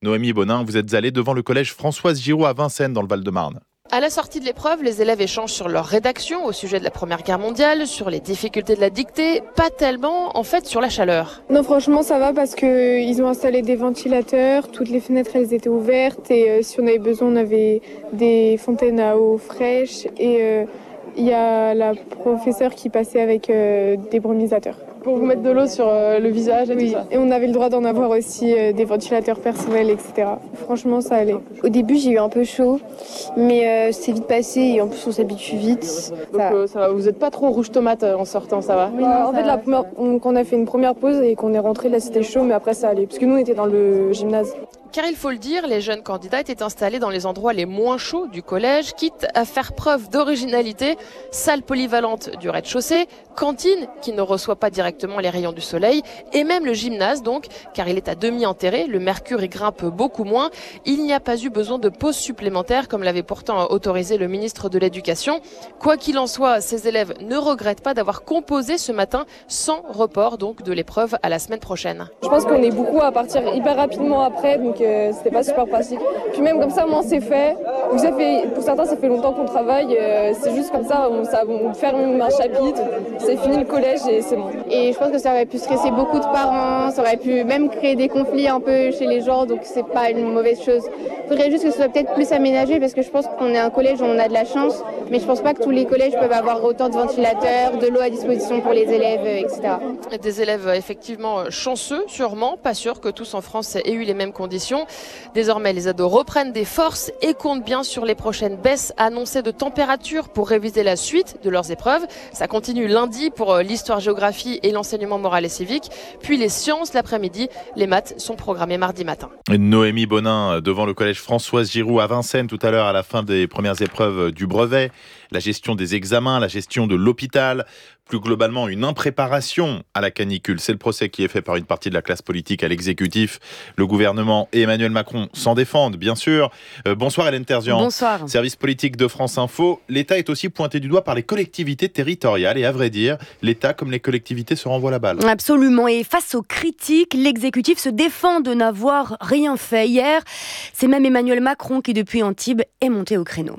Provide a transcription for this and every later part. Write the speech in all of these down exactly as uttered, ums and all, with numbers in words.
Noémie Bonin, vous êtes allée devant le collège Françoise Giroud à Vincennes dans le Val-de-Marne. À la sortie de l'épreuve, les élèves échangent sur leur rédaction au sujet de la Première Guerre mondiale, sur les difficultés de la dictée, pas tellement en fait sur la chaleur. Non, franchement ça va parce qu'ils ont installé des ventilateurs, toutes les fenêtres elles étaient ouvertes et euh, si on avait besoin on avait des fontaines à eau fraîche et euh, il y a la professeure qui passait avec euh, des brumisateurs. Pour vous mettre de l'eau sur euh, le visage et oui. tout ça. Et on avait le droit d'en avoir aussi euh, des ventilateurs personnels, et cetera. Franchement, ça allait. Au début, j'ai eu un peu chaud, mais euh, c'est vite passé et en plus, on s'habitue vite. Donc ça... Euh, ça va. Vous n'êtes pas trop rouge tomate en sortant, ça va? Oui, non, En ça fait, va. La première, on, on a fait une première pause et qu'on est rentré, là, c'était chaud, mais après, ça allait. Parce que nous, on était dans le gymnase. Car il faut le dire, les jeunes candidats étaient installés dans les endroits les moins chauds du collège, quitte à faire preuve d'originalité. Salle polyvalente du rez-de-chaussée, cantine qui ne reçoit pas directement les rayons du soleil, et même le gymnase donc, car il est à demi enterré, le mercure y grimpe beaucoup moins. Il n'y a pas eu besoin de pause supplémentaire comme l'avait pourtant autorisé le ministre de l'Éducation. Quoi qu'il en soit, ces élèves ne regrettent pas d'avoir composé ce matin sans report donc de l'épreuve à la semaine prochaine. Je pense qu'on est beaucoup à partir hyper rapidement après, donc euh, c'était pas super pratique. Puis même comme ça, moi c'est fait. Donc ça fait, pour certains, ça fait longtemps qu'on travaille. Euh, c'est juste comme ça, on, ça, on ferme un chapitre, c'est fini le collège et c'est bon. Et je pense que ça aurait pu stresser beaucoup de parents, ça aurait pu même créer des conflits un peu chez les gens, donc c'est pas une mauvaise chose. Il faudrait juste que ce soit peut-être plus aménagé parce que je pense qu'on est un collège où on a de la chance, mais je pense pas que tous les collèges peuvent avoir autant de ventilateurs, de l'eau à disposition pour les élèves, et cetera. Des élèves effectivement chanceux, sûrement, pas sûr que tous en France aient eu les mêmes conditions. Désormais, les ados reprennent des forces et comptent bien sur les prochaines baisses annoncées de température pour réviser la suite de leurs épreuves. Ça continue lundi pour l'histoire-géographie et l'enseignement moral et civique. Puis les sciences l'après-midi. Les maths sont programmées mardi matin. Noémie Bonin devant le collège Françoise Giroud à Vincennes tout à l'heure à la fin des premières épreuves du brevet. La gestion des examens, la gestion de l'hôpital, plus globalement une impréparation à la canicule. C'est le procès qui est fait par une partie de la classe politique à l'exécutif. Le gouvernement et Emmanuel Macron s'en défendent, bien sûr. Euh, bonsoir Hélène Terzian. Bonsoir. Service politique de France Info. L'État est aussi pointé du doigt par les collectivités territoriales. Et à vrai dire, l'État comme les collectivités se renvoient la balle. Absolument. Et face aux critiques, l'exécutif se défend de n'avoir rien fait. Hier, c'est même Emmanuel Macron qui, depuis Antibes, est monté au créneau.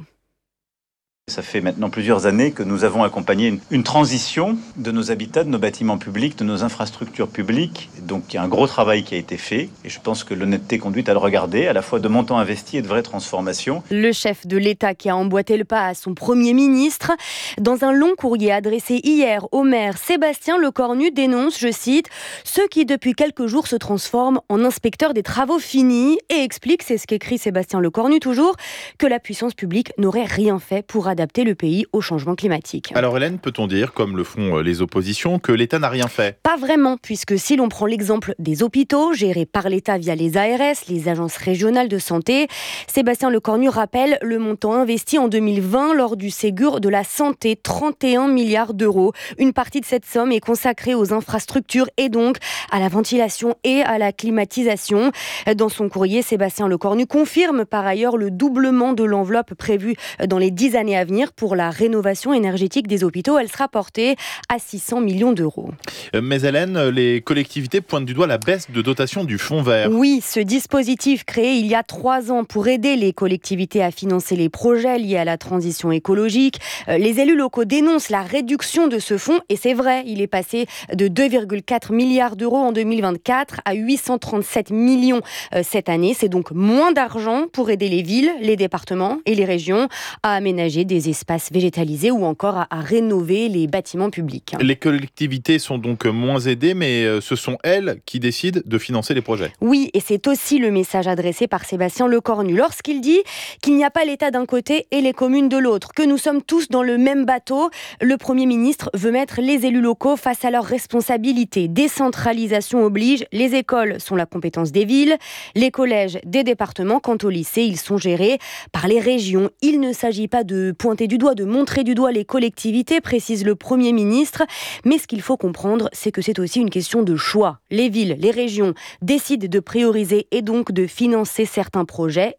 Ça fait maintenant plusieurs années que nous avons accompagné une, une transition de nos habitats, de nos bâtiments publics, de nos infrastructures publiques. Donc il y a un gros travail qui a été fait et je pense que l'honnêteté conduit à le regarder, à la fois de montants investis et de vraies transformations. Le chef de l'État qui a emboîté le pas à son Premier ministre. Dans un long courrier adressé hier au maire Sébastien Lecornu dénonce, je cite, « ceux qui depuis quelques jours se transforment en inspecteurs des travaux finis » et explique, c'est ce qu'écrit Sébastien Lecornu toujours, que la puissance publique n'aurait rien fait pour adapter le pays au changement climatique. Alors Hélène, peut-on dire, comme le font les oppositions, que l'État n'a rien fait ? Pas vraiment, puisque si l'on prend l'exemple des hôpitaux, gérés par l'État via les A R S, les agences régionales de santé, Sébastien Lecornu rappelle le montant investi en deux mille vingt lors du Ségur de la santé, trente et un milliards d'euros. Une partie de cette somme est consacrée aux infrastructures et donc à la ventilation et à la climatisation. Dans son courrier, Sébastien Lecornu confirme par ailleurs le doublement de l'enveloppe prévue dans les dix années à venir pour la rénovation énergétique des hôpitaux. Elle sera portée à six cents millions d'euros. Mais Hélène, les collectivités pointent du doigt la baisse de dotation du fonds vert. Oui, ce dispositif créé il y a trois ans pour aider les collectivités à financer les projets liés à la transition écologique. Les élus locaux dénoncent la réduction de ce fonds et c'est vrai, il est passé de deux virgule quatre milliards d'euros en deux mille vingt-quatre à huit cent trente-sept millions cette année. C'est donc moins d'argent pour aider les villes, les départements et les régions à aménager des espaces végétalisés ou encore à, à rénover les bâtiments publics. Les collectivités sont donc moins aidées, mais ce sont elles qui décident de financer les projets. Oui, et c'est aussi le message adressé par Sébastien Lecornu lorsqu'il dit qu'il n'y a pas l'État d'un côté et les communes de l'autre, que nous sommes tous dans le même bateau. Le Premier ministre veut mettre les élus locaux face à leurs responsabilités. Décentralisation oblige, les écoles sont la compétence des villes, les collèges des départements. Quant au lycée, ils sont gérés par les régions. Il ne s'agit pas de pointer du doigt, de montrer du doigt les collectivités, précise le Premier ministre. Mais ce qu'il faut comprendre, c'est que c'est aussi une question de choix. Les villes, les régions décident de prioriser et donc de financer certains projets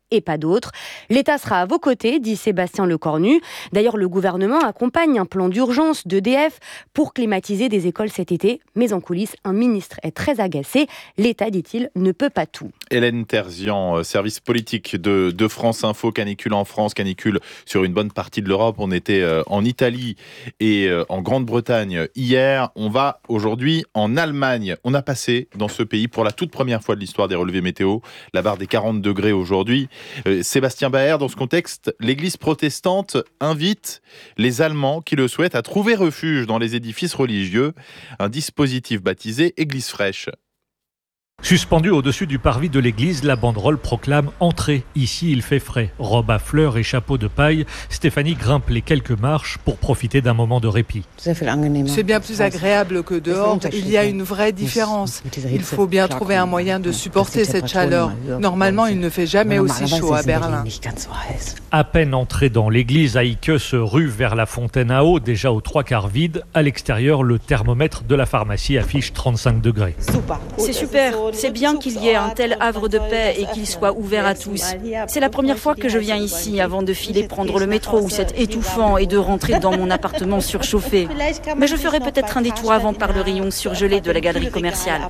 et pas d'autres. L'État sera à vos côtés, dit Sébastien Lecornu. D'ailleurs, le gouvernement accompagne un plan d'urgence d'E D F pour climatiser des écoles cet été. Mais en coulisses, un ministre est très agacé. L'État, dit-il, ne peut pas tout. Hélène Terzian, service politique de, de France Info, canicule en France, canicule sur une bonne partie de l'Europe. On était en Italie et en Grande-Bretagne hier. On va aujourd'hui en Allemagne. On a passé dans ce pays pour la toute première fois de l'histoire des relevés météo la barre des quarante degrés aujourd'hui. Euh, Sébastien Baer, dans ce contexte, l'Église protestante invite les Allemands qui le souhaitent à trouver refuge dans les édifices religieux. Un dispositif baptisé Église fraîche. Suspendue au-dessus du parvis de l'église, la banderole proclame « Entrez, ici il fait frais ». Robe à fleurs et chapeau de paille, Stéphanie grimpe les quelques marches pour profiter d'un moment de répit. C'est bien plus agréable que dehors, il y a une vraie différence. Il faut bien trouver un moyen de supporter cette chaleur. Normalement, il ne fait jamais aussi chaud à Berlin. À peine entré dans l'église, Heike se rue vers la fontaine à eau, déjà aux trois quarts vide. À l'extérieur, le thermomètre de la pharmacie affiche trente-cinq degrés. C'est super. C'est bien qu'il y ait un tel havre de paix et qu'il soit ouvert à tous. C'est la première fois que je viens ici avant de filer prendre le métro où c'est étouffant et de rentrer dans mon appartement surchauffé. Mais je ferai peut-être un détour avant par le rayon surgelé de la galerie commerciale.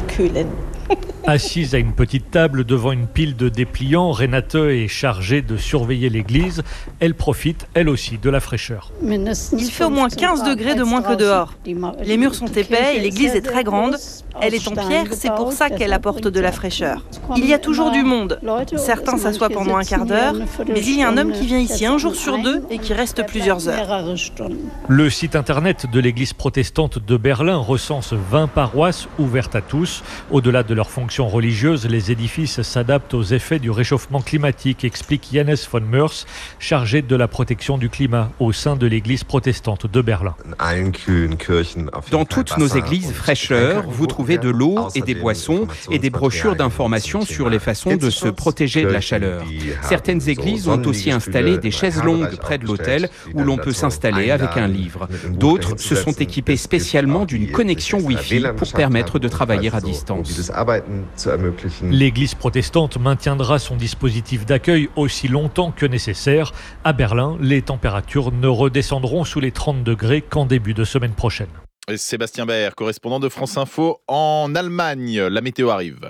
Assise à une petite table devant une pile de dépliants, Renate est chargée de surveiller l'église. Elle profite, elle aussi, de la fraîcheur. Il fait au moins quinze degrés de moins que dehors. Les murs sont épais et l'église est très grande. Elle est en pierre, c'est pour ça qu'elle apporte de la fraîcheur. Il y a toujours du monde. Certains s'assoient pendant un quart d'heure, mais il y a un homme qui vient ici un jour sur deux et qui reste plusieurs heures. Le site internet de l'église protestante de Berlin recense vingt paroisses ouvertes à tous. Au-delà de leur fonction religieuse, les édifices s'adaptent aux effets du réchauffement climatique, explique Jannes von Meurs, chargé de la protection du climat au sein de l'église protestante de Berlin. Dans toutes nos églises fraîcheur, vous trouvez de l'eau et des boissons et des brochures d'informations sur les façons de se protéger de la chaleur. Certaines églises ont aussi installé des chaises longues près de l'autel où l'on peut s'installer avec un livre. D'autres se sont équipées spécialement d'une connexion Wi-Fi pour permettre de travailler à distance. L'église protestante maintiendra son dispositif d'accueil aussi longtemps que nécessaire. À Berlin, les températures ne redescendront sous les trente degrés qu'en début de semaine prochaine. Sébastien Baer, correspondant de France Info en Allemagne. La météo arrive.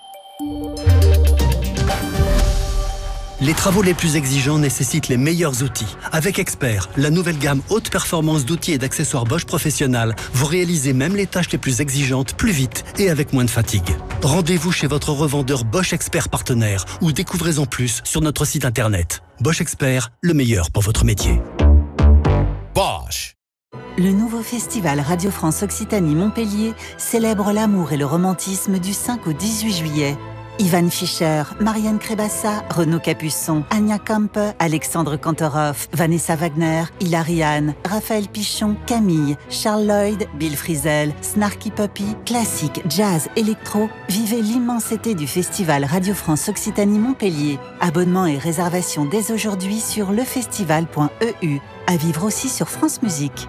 Les travaux les plus exigeants nécessitent les meilleurs outils. Avec Expert, la nouvelle gamme haute performance d'outils et d'accessoires Bosch Professionnel, vous réalisez même les tâches les plus exigeantes plus vite et avec moins de fatigue. Rendez-vous chez votre revendeur Bosch Expert partenaire ou découvrez-en plus sur notre site internet. Bosch Expert, le meilleur pour votre métier. Bosch. Le nouveau festival Radio France Occitanie Montpellier célèbre l'amour et le romantisme du cinq au dix-huit juillet. Ivan Fischer, Marianne Crébassa, Renaud Capuçon, Anya Kampe, Alexandre Kantorov, Vanessa Wagner, Hilariane, Raphaël Pichon, Camille, Charles Lloyd, Bill Frisell, Snarky Puppy, classique, jazz, électro. Vivez l'immense été du festival Radio France Occitanie Montpellier. Abonnement et réservation dès aujourd'hui sur lefestival point e u. À vivre aussi sur France Musique.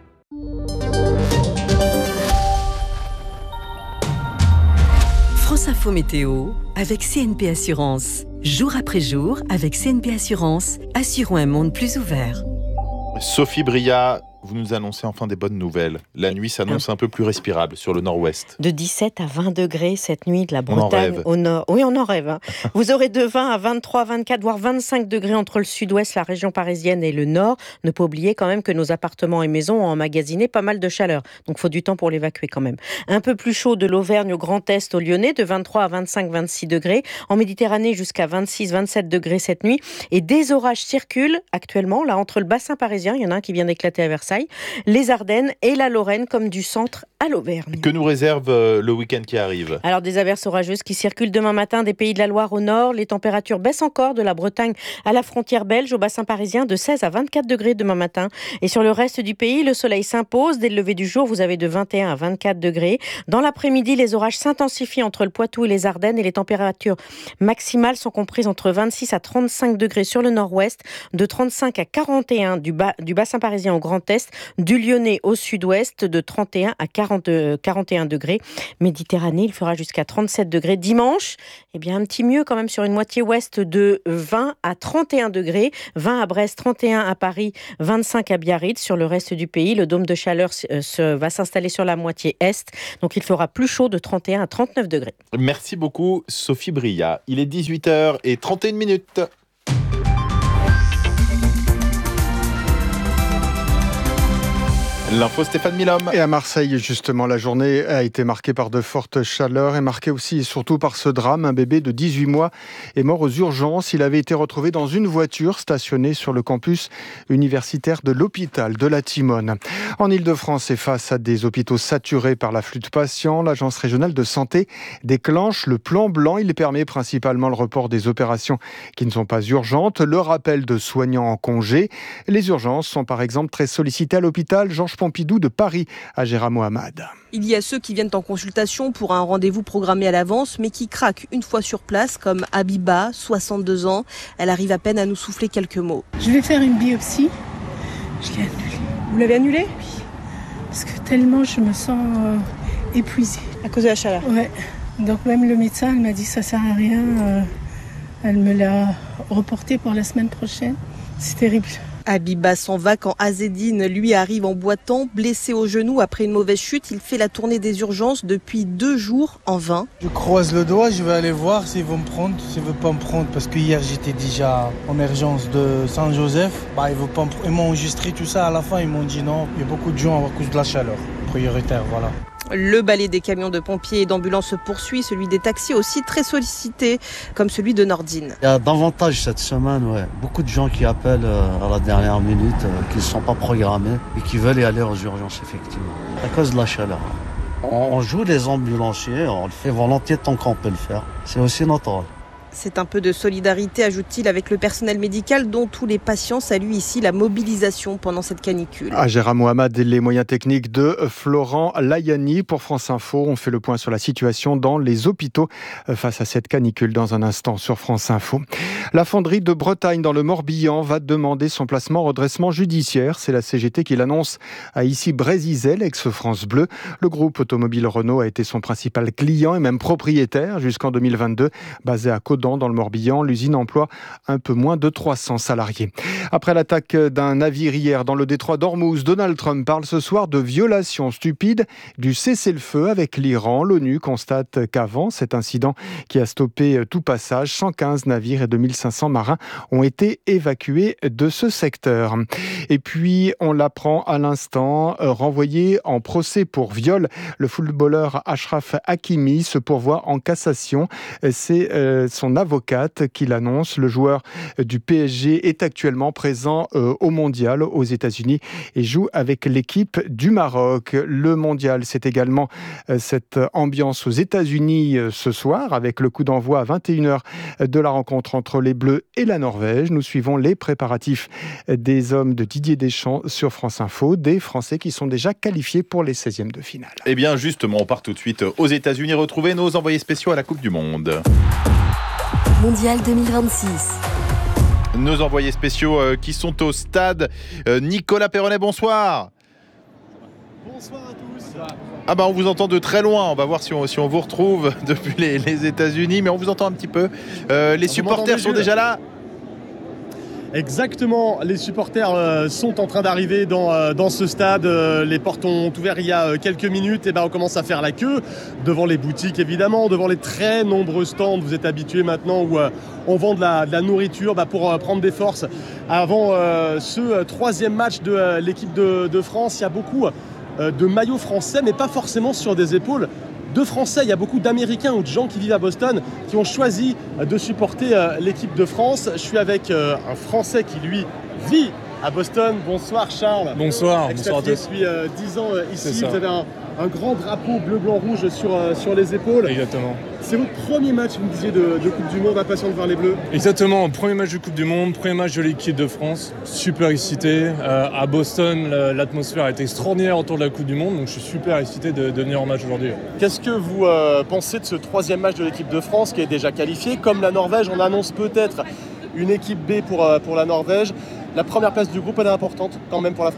France Info Météo avec C N P Assurance. Jour après jour, avec C N P Assurance, assurons un monde plus ouvert. Sophie Bria, vous nous annoncez enfin des bonnes nouvelles. La nuit s'annonce un peu plus respirable sur le nord-ouest. De dix-sept à vingt degrés cette nuit de la Bretagne au nord. Oui, on en rêve. Hein. Vous aurez de vingt à vingt-trois, vingt-quatre, voire vingt-cinq degrés entre le sud-ouest, la région parisienne et le nord. Ne pas oublier quand même que nos appartements et maisons ont emmagasiné pas mal de chaleur. Donc il faut du temps pour l'évacuer quand même. Un peu plus chaud de l'Auvergne au Grand Est au Lyonnais, de vingt-trois à vingt-cinq, vingt-six degrés. En Méditerranée jusqu'à vingt-six, vingt-sept degrés cette nuit. Et des orages circulent actuellement là entre le bassin parisien, il y en a un qui vient d'éclater à Versailles, les Ardennes et la Lorraine, comme du centre à l'Auvergne. Que nous réserve euh, le week-end qui arrive ? Alors des averses orageuses qui circulent demain matin des Pays de la Loire au nord. Les températures baissent encore de la Bretagne à la frontière belge, au bassin parisien, de seize à vingt-quatre degrés demain matin. Et sur le reste du pays, le soleil s'impose. Dès le lever du jour, vous avez de vingt et un à vingt-quatre degrés. Dans l'après-midi, les orages s'intensifient entre le Poitou et les Ardennes et les températures maximales sont comprises entre vingt-six à trente-cinq degrés sur le nord-ouest, de trente-cinq à quarante et un du, bas, du bassin parisien au Grand Est est, du Lyonnais au sud-ouest, de trente et un à quarante, quarante et un degrés. Méditerranée, il fera jusqu'à trente-sept degrés. Dimanche, eh bien un petit mieux quand même sur une moitié ouest, de vingt à trente et un degrés. vingt à Brest, trente et un à Paris, vingt-cinq à Biarritz. Sur le reste du pays, le dôme de chaleur se, va s'installer sur la moitié est. Donc il fera plus chaud, de trente et un à trente-neuf degrés. Merci beaucoup Sophie Bria. Il est dix-huit heures trente et une minutes. L'info Stéphane Milhomme. Et à Marseille, justement, la journée a été marquée par de fortes chaleurs et marquée aussi et surtout par ce drame. Un bébé de dix-huit mois est mort aux urgences. Il avait été retrouvé dans une voiture stationnée sur le campus universitaire de l'hôpital de la Timone. En Ile-de-France et face à des hôpitaux saturés par l'afflux de patients, l'Agence régionale de santé déclenche le plan blanc. Il permet principalement le report des opérations qui ne sont pas urgentes, le rappel de soignants en congé. Les urgences sont par exemple très sollicitées à l'hôpital Georges Pompidou de Paris, à Gérard Mohamed. Il y a ceux qui viennent en consultation pour un rendez-vous programmé à l'avance, mais qui craquent une fois sur place, comme Abiba, soixante-deux ans. Elle arrive à peine à nous souffler quelques mots. Je vais faire une biopsie. Je l'ai annulée. Vous l'avez annulée ? Oui. Parce que tellement je me sens euh, épuisée. À cause de la chaleur ? Ouais. Donc même le médecin, elle m'a dit que ça sert à rien. Euh, elle me l'a reporté pour la semaine prochaine. C'est terrible. Abiba s'en va quand Azedine, lui, arrive en boitant, blessé au genou après une mauvaise chute. Il fait la tournée des urgences depuis deux jours en vain. Je croise le doigt, je vais aller voir s'ils vont me prendre, s'ils ne veulent pas me prendre. Parce que hier, j'étais déjà en urgence de Saint-Joseph. Bah, ils, veulent pas me... ils m'ont enregistré tout ça. À la fin, ils m'ont dit non. Il y a beaucoup de gens à cause de la chaleur. Prioritaire, voilà. Le balai des camions de pompiers et d'ambulances se poursuit, celui des taxis aussi très sollicité, comme celui de Nordine. Il y a davantage cette semaine, ouais. Beaucoup de gens qui appellent à la dernière minute, qui ne sont pas programmés et qui veulent y aller aux urgences, effectivement, à cause de la chaleur. On joue les ambulanciers, on le fait volontiers tant qu'on peut le faire. C'est aussi notre rôle. C'est un peu de solidarité, ajoute-t-il, avec le personnel médical dont tous les patients saluent ici la mobilisation pendant cette canicule. À Gérard Mohamed, les moyens techniques de Florent Layani pour France Info. On fait le point sur la situation dans les hôpitaux face à cette canicule dans un instant sur France Info. La fonderie de Bretagne dans le Morbihan va demander son placement en redressement judiciaire. C'est la C G T qui l'annonce à ici Brézizel, ex-France Bleu. Le groupe automobile Renault a été son principal client et même propriétaire jusqu'en deux mille vingt-deux, basé à Caudan dans le Morbihan. L'usine emploie un peu moins de trois cents salariés. Après l'attaque d'un navire hier dans le détroit d'Ormuz, Donald Trump parle ce soir de violation stupide du cessez-le-feu avec l'Iran. L'ONU constate qu'avant cet incident qui a stoppé tout passage, cent quinze navires et deux mille cinq cents marins ont été évacués de ce secteur. Et puis, on l'apprend à l'instant, renvoyé en procès pour viol, le footballeur Achraf Hakimi se pourvoit en cassation. C'est euh, son avocate qui l'annonce. Le joueur du P S G est actuellement présent euh, au Mondial aux États-Unis et joue avec l'équipe du Maroc. Le Mondial, c'est également euh, cette ambiance aux États-Unis euh, ce soir avec le coup d'envoi à vingt et une heures de la rencontre entre les Bleus et la Norvège. Nous suivons les préparatifs des hommes de Didier Deschamps sur France Info, des Français qui sont déjà qualifiés pour les seizièmes de finale. Eh bien justement, on part tout de suite aux États-Unis retrouver nos envoyés spéciaux à la Coupe du Monde. Mondial deux mille vingt-six. Nos envoyés spéciaux euh, qui sont au stade. Euh, Nicolas Perronnet, bonsoir. Bonsoir à tous. Ah bah on vous entend de très loin, on va voir si on, si on vous retrouve depuis les, les États-Unis, mais on vous entend un petit peu. Euh, les supporters sont déjà là. Exactement, les supporters euh, sont en train d'arriver dans, euh, dans ce stade. Euh, les portes ont ouvert il y a euh, quelques minutes. Et ben on commence à faire la queue devant les boutiques évidemment, devant les très nombreux stands. Vous êtes habitués maintenant où euh, on vend de la, de la nourriture bah, pour euh, prendre des forces. Avant euh, ce euh, troisième match de euh, l'équipe de, de France, il y a beaucoup euh, de maillots français, mais pas forcément sur des épaules de Français. Il y a beaucoup d'Américains ou de gens qui vivent à Boston qui ont choisi de supporter l'équipe de France. Je suis avec un Français qui, lui, vit à Boston. Bonsoir Charles. Bonsoir. Bonsoir à tous. Depuis dix ans ici, vous avez un, un grand drapeau bleu-blanc-rouge sur, sur les épaules. Exactement. C'est votre premier match, vous me disiez, de, de Coupe du Monde, impatient de voir les Bleus. Exactement, premier match de Coupe du Monde, premier match de l'équipe de France. Super excité. Euh, à Boston, l'atmosphère est extraordinaire autour de la Coupe du Monde, donc je suis super excité de, de venir en match aujourd'hui. Qu'est-ce que vous euh, pensez de ce troisième match de l'équipe de France qui est déjà qualifié? Comme la Norvège, on annonce peut-être une équipe B pour, euh, pour la Norvège. La première place du groupe, elle est importante quand même pour la France?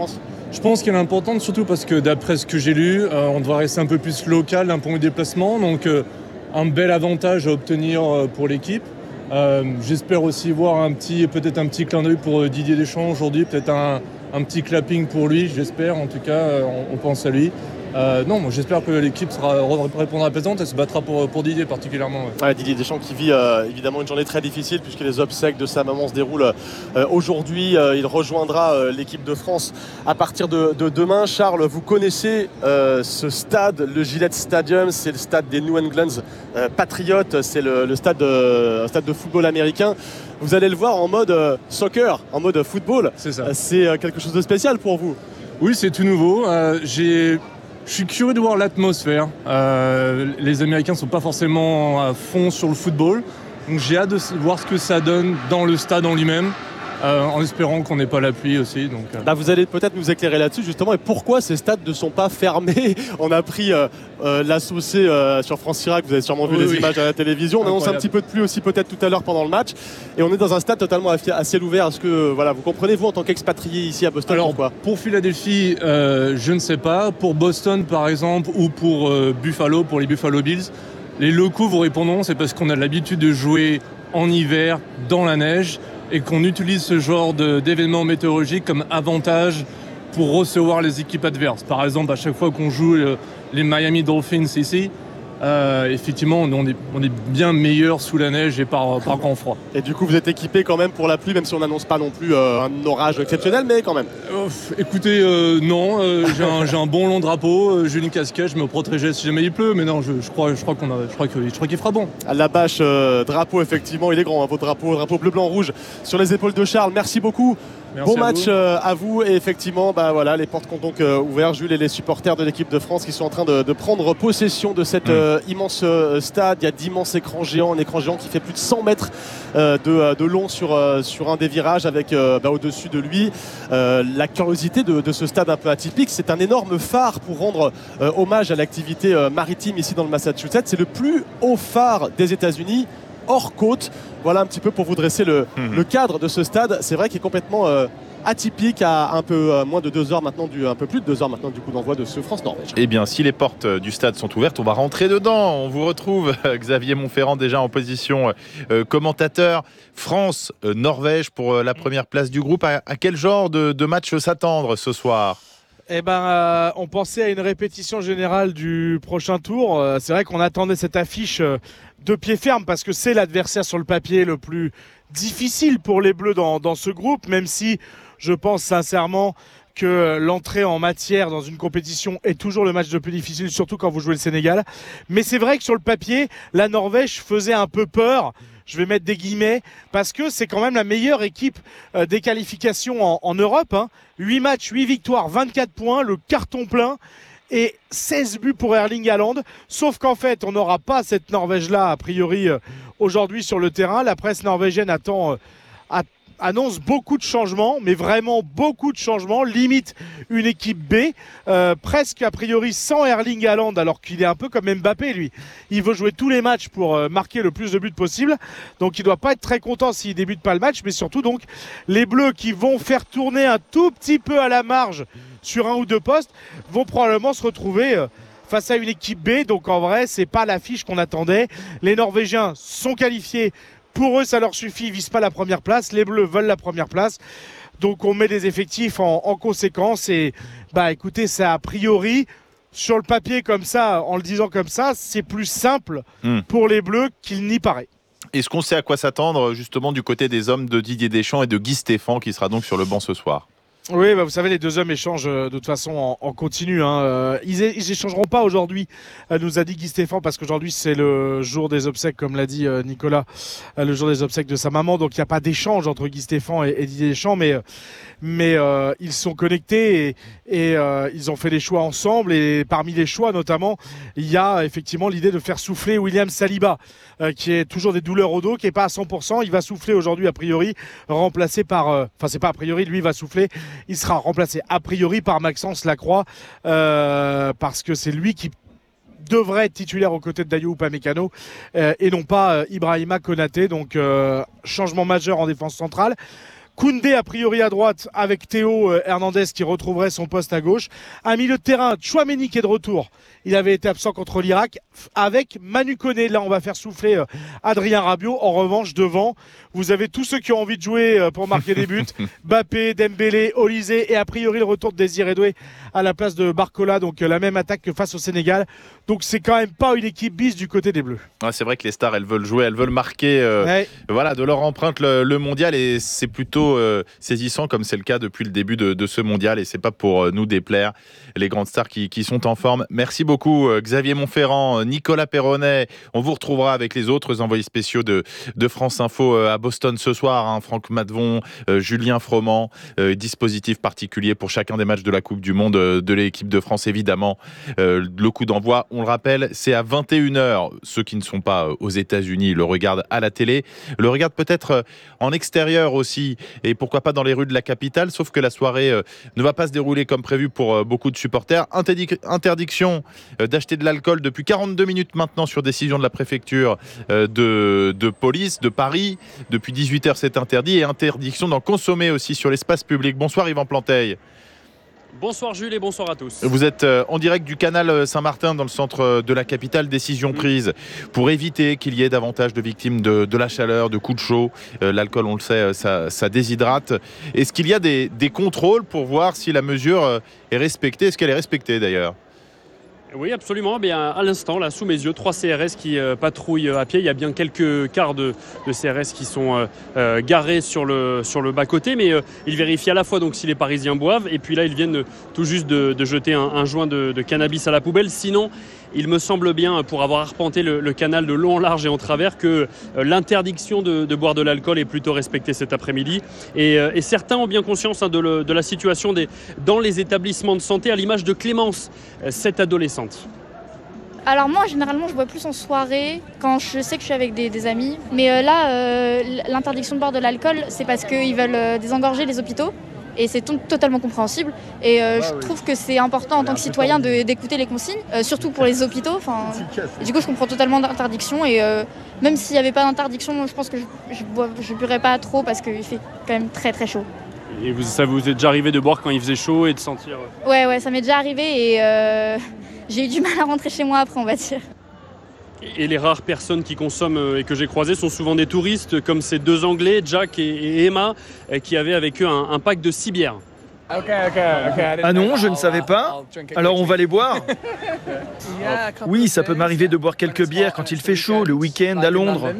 Je pense qu'elle est importante surtout parce que d'après ce que j'ai lu, euh, on doit rester un peu plus local d'un point de déplacement, donc euh, un bel avantage à obtenir euh, pour l'équipe. Euh, j'espère aussi voir un petit, peut-être un petit clin d'œil pour euh, Didier Deschamps aujourd'hui, peut-être un, un petit clapping pour lui, j'espère, en tout cas, euh, on, on pense à lui. Euh, non, moi, j'espère que l'équipe sera, répondra présente et se battra pour, pour Didier particulièrement. Ouais. Ouais, Didier Deschamps qui vit euh, évidemment une journée très difficile puisque les obsèques de sa maman se déroulent euh, aujourd'hui. Euh, il rejoindra euh, l'équipe de France à partir de, de demain. Charles, vous connaissez euh, ce stade, le Gillette Stadium, c'est le stade des New England euh, Patriots, c'est le, le stade, de, un stade de football américain. Vous allez le voir en mode euh, soccer, en mode football. C'est ça. Euh, c'est euh, quelque chose de spécial pour vous. Oui, c'est tout nouveau. Euh, j'ai... Je suis curieux de voir l'atmosphère. Euh, les Américains ne sont pas forcément à fond sur le football. Donc j'ai hâte de voir ce que ça donne dans le stade en lui-même. Euh, en espérant qu'on n'ait pas la pluie aussi. Donc, euh. Bah, vous allez peut-être nous éclairer là-dessus justement et pourquoi ces stades ne sont pas fermés. On a pris euh, euh, la saucée euh, sur France Chirac, vous avez sûrement vu oui, les oui. images à la télévision. On annonce un petit peu de pluie aussi peut-être tout à l'heure pendant le match et on est dans un stade totalement à ciel ouvert. Est-ce que voilà, vous comprenez vous en tant qu'expatrié ici à Boston? Alors, pourquoi? Pour Philadelphie, euh, je ne sais pas. Pour Boston par exemple ou pour euh, Buffalo, pour les Buffalo Bills, les locaux vous répondront, c'est parce qu'on a l'habitude de jouer en hiver dans la neige et qu'on utilise ce genre de, d'événements météorologiques comme avantage pour recevoir les équipes adverses. Par exemple, à chaque fois qu'on joue euh, les Miami Dolphins ici, euh, effectivement, on est, on est bien meilleur sous la neige et par, par grand froid. Et du coup, vous êtes équipé quand même pour la pluie, même si on n'annonce pas non plus euh, un orage exceptionnel, mais quand même. Euh, écoutez, euh, non, euh, j'ai, un, j'ai un bon long drapeau, euh, j'ai une casquette, je me protégeais si jamais il pleut, mais non, je, je crois, je crois qu'on a, je crois que, je crois qu'il fera bon. La bâche euh, drapeau, effectivement, il est grand, hein, votre drapeau, drapeau bleu, blanc, rouge sur les épaules de Charles. Merci beaucoup. Merci bon à match vous. Euh, à vous et effectivement bah, voilà, les portes ont donc euh, ouvert. Jules et les supporters de l'équipe de France qui sont en train de, de prendre possession de cet euh, immense euh, stade. Il y a d'immenses écrans géants, un écran géant qui fait plus de cent mètres euh, de, de long sur, euh, sur un des virages avec euh, bah, au-dessus de lui euh, la curiosité de, de ce stade un peu atypique. C'est un énorme phare pour rendre euh, hommage à l'activité euh, maritime ici dans le Massachusetts. C'est le plus haut phare des États-Unis hors côte. Voilà un petit peu pour vous dresser le, mmh. le cadre de ce stade. C'est vrai qu'il est complètement euh, atypique à un peu euh, moins de deux heures maintenant, du, un peu plus de deux heures maintenant du coup d'envoi de ce France-Norvège. Eh bien, si les portes du stade sont ouvertes, on va rentrer dedans. On vous retrouve, Xavier Montferrand, déjà en position euh, commentateur. France-Norvège euh, pour euh, la première place du groupe. À, à quel genre de, de match s'attendre ce soir ? Eh ben, euh, on pensait à une répétition générale du prochain tour. Euh, c'est vrai qu'on attendait cette affiche euh, de pied ferme parce que c'est l'adversaire sur le papier le plus difficile pour les Bleus dans, dans ce groupe, même si je pense sincèrement que l'entrée en matière dans une compétition est toujours le match le plus difficile, surtout quand vous jouez le Sénégal. Mais c'est vrai que sur le papier, la Norvège faisait un peu peur. Je vais mettre des guillemets, parce que c'est quand même la meilleure équipe euh, des qualifications en, en Europe. Hein. huit matchs, huit victoires, vingt-quatre points, le carton plein et seize buts pour Erling Haaland. Sauf qu'en fait, on n'aura pas cette Norvège-là, a priori, euh, aujourd'hui sur le terrain. La presse norvégienne attend... Euh, à annonce beaucoup de changements, mais vraiment beaucoup de changements, limite une équipe B, euh, presque a priori sans Erling Haaland, alors qu'il est un peu comme Mbappé lui. Il veut jouer tous les matchs pour euh, marquer le plus de buts possible, donc il ne doit pas être très content s'il débute pas le match, mais surtout donc les Bleus qui vont faire tourner un tout petit peu à la marge sur un ou deux postes, vont probablement se retrouver... Euh, face à une équipe B, donc en vrai, c'est pas l'affiche qu'on attendait. Les Norvégiens sont qualifiés. Pour eux, ça leur suffit, ils visent pas la première place. Les Bleus veulent la première place. Donc on met des effectifs en, en conséquence. Et bah écoutez, c'est a priori, sur le papier comme ça, en le disant comme ça, c'est plus simple mmh. pour les Bleus qu'il n'y paraît. Est-ce qu'on sait à quoi s'attendre justement du côté des hommes de Didier Deschamps et de Guy Stéphane qui sera donc sur le banc ce soir ? Oui, bah vous savez, les deux hommes échangent euh, de toute façon en, en continu. Hein. Euh, ils, é- ils échangeront pas aujourd'hui, euh, nous a dit Guy Stéphane, parce qu'aujourd'hui c'est le jour des obsèques, comme l'a dit euh, Nicolas, euh, le jour des obsèques de sa maman. Donc il n'y a pas d'échange entre Guy Stéphane et, et Didier Deschamps, mais, mais euh, ils sont connectés et, et euh, ils ont fait des choix ensemble. Et parmi les choix, notamment, il y a effectivement l'idée de faire souffler William Saliba, euh, qui est toujours des douleurs au dos, qui n'est pas à cent pour cent. Il va souffler aujourd'hui, a priori, remplacé par... Enfin, euh, c'est pas a priori, lui va souffler. Il sera remplacé a priori par Maxence Lacroix euh, parce que c'est lui qui devrait être titulaire aux côtés de Dayot Upamecano euh, et non pas euh, Ibrahima Konaté. Donc euh, changement majeur en défense centrale. Koundé a priori à droite avec Théo Hernandez qui retrouverait son poste à gauche. Un milieu de terrain, Tchouaméni qui est de retour. Il avait été absent contre l'Irak avec Manu Koné. Là, on va faire souffler Adrien Rabiot. En revanche, devant, vous avez tous ceux qui ont envie de jouer pour marquer des buts. Mbappé, Dembélé, Olysée et a priori le retour de Désiré Doué à la place de Barcola. Donc la même attaque que face au Sénégal. Donc c'est quand même pas une équipe bis du côté des Bleus. Ouais, c'est vrai que les stars, elles veulent jouer, elles veulent marquer euh, ouais. voilà, de leur empreinte le, le mondial et c'est plutôt euh, saisissant comme c'est le cas depuis le début de, de ce mondial et c'est pas pour euh, nous déplaire les grandes stars qui, qui sont en forme. Merci beaucoup euh, Xavier Montferrand, Nicolas Perronnet. On vous retrouvera avec les autres envoyés spéciaux de, de France Info euh, à Boston ce soir. Hein, Franck Matvon, euh, Julien Froment, euh, dispositif particulier pour chacun des matchs de la Coupe du Monde euh, de l'équipe de France évidemment. Euh, le coup d'envoi, on le rappelle, c'est à vingt et une heures. Ceux qui ne sont pas aux États-Unis le regardent à la télé, le regardent peut-être en extérieur aussi et pourquoi pas dans les rues de la capitale, sauf que la soirée euh, ne va pas se dérouler comme prévu pour euh, beaucoup de supporters. Interdic- interdiction euh, d'acheter de l'alcool depuis quarante-deux minutes maintenant sur décision de la préfecture euh, de, de police de Paris. Depuis dix-huit heures c'est interdit et interdiction d'en consommer aussi sur l'espace public. Bonsoir Yvan Planteil. Bonsoir Jules et bonsoir à tous. Vous êtes en direct du canal Saint-Martin dans le centre de la capitale. Décision prise pour éviter qu'il y ait davantage de victimes de, de la chaleur, de coups de chaud. Euh, l'alcool, on le sait, ça, ça déshydrate. Est-ce qu'il y a des, des contrôles pour voir si la mesure est respectée ? Est-ce qu'elle est respectée d'ailleurs ? Oui, absolument. Bien, à l'instant, là, sous mes yeux, trois C R S qui euh, patrouillent à pied. Il y a bien quelques quarts de, de C R S qui sont euh, euh, garés sur le, sur le bas-côté, mais euh, ils vérifient à la fois donc, si les Parisiens boivent, et puis là, ils viennent tout juste de, de jeter un, un joint de, de cannabis à la poubelle. Sinon, il me semble bien, pour avoir arpenté le, le canal de long en large et en travers, que euh, l'interdiction de, de boire de l'alcool est plutôt respectée cet après-midi. Et, euh, et certains ont bien conscience hein, de, le, de la situation des, dans les établissements de santé, à l'image de Clémence, euh, cette adolescente. Alors moi, généralement, je bois plus en soirée, quand je sais que je suis avec des, des amis. Mais euh, là, euh, l'interdiction de boire de l'alcool, c'est parce qu'ils veulent euh, désengorger les hôpitaux. Et c'est t- totalement compréhensible. Et euh, je trouve que c'est important en tant que citoyen de, d'écouter les consignes, euh, surtout pour les hôpitaux. Et du coup, je comprends totalement l'interdiction. Et euh, même s'il n'y avait pas d'interdiction, je pense que je ne buirais pas trop parce qu'il fait quand même très très chaud. Et vous, ça vous est déjà arrivé de boire quand il faisait chaud et de sentir... Ouais, ouais, ça m'est déjà arrivé et euh, j'ai eu du mal à rentrer chez moi après, on va dire. Et les rares personnes qui consomment et que j'ai croisées sont souvent des touristes, comme ces deux Anglais, Jack et Emma, qui avaient avec eux un, un pack de six bières. Ah non, je ne savais pas. Alors on va les boire. Oui, ça peut m'arriver de boire quelques bières quand il fait chaud, le week-end à Londres.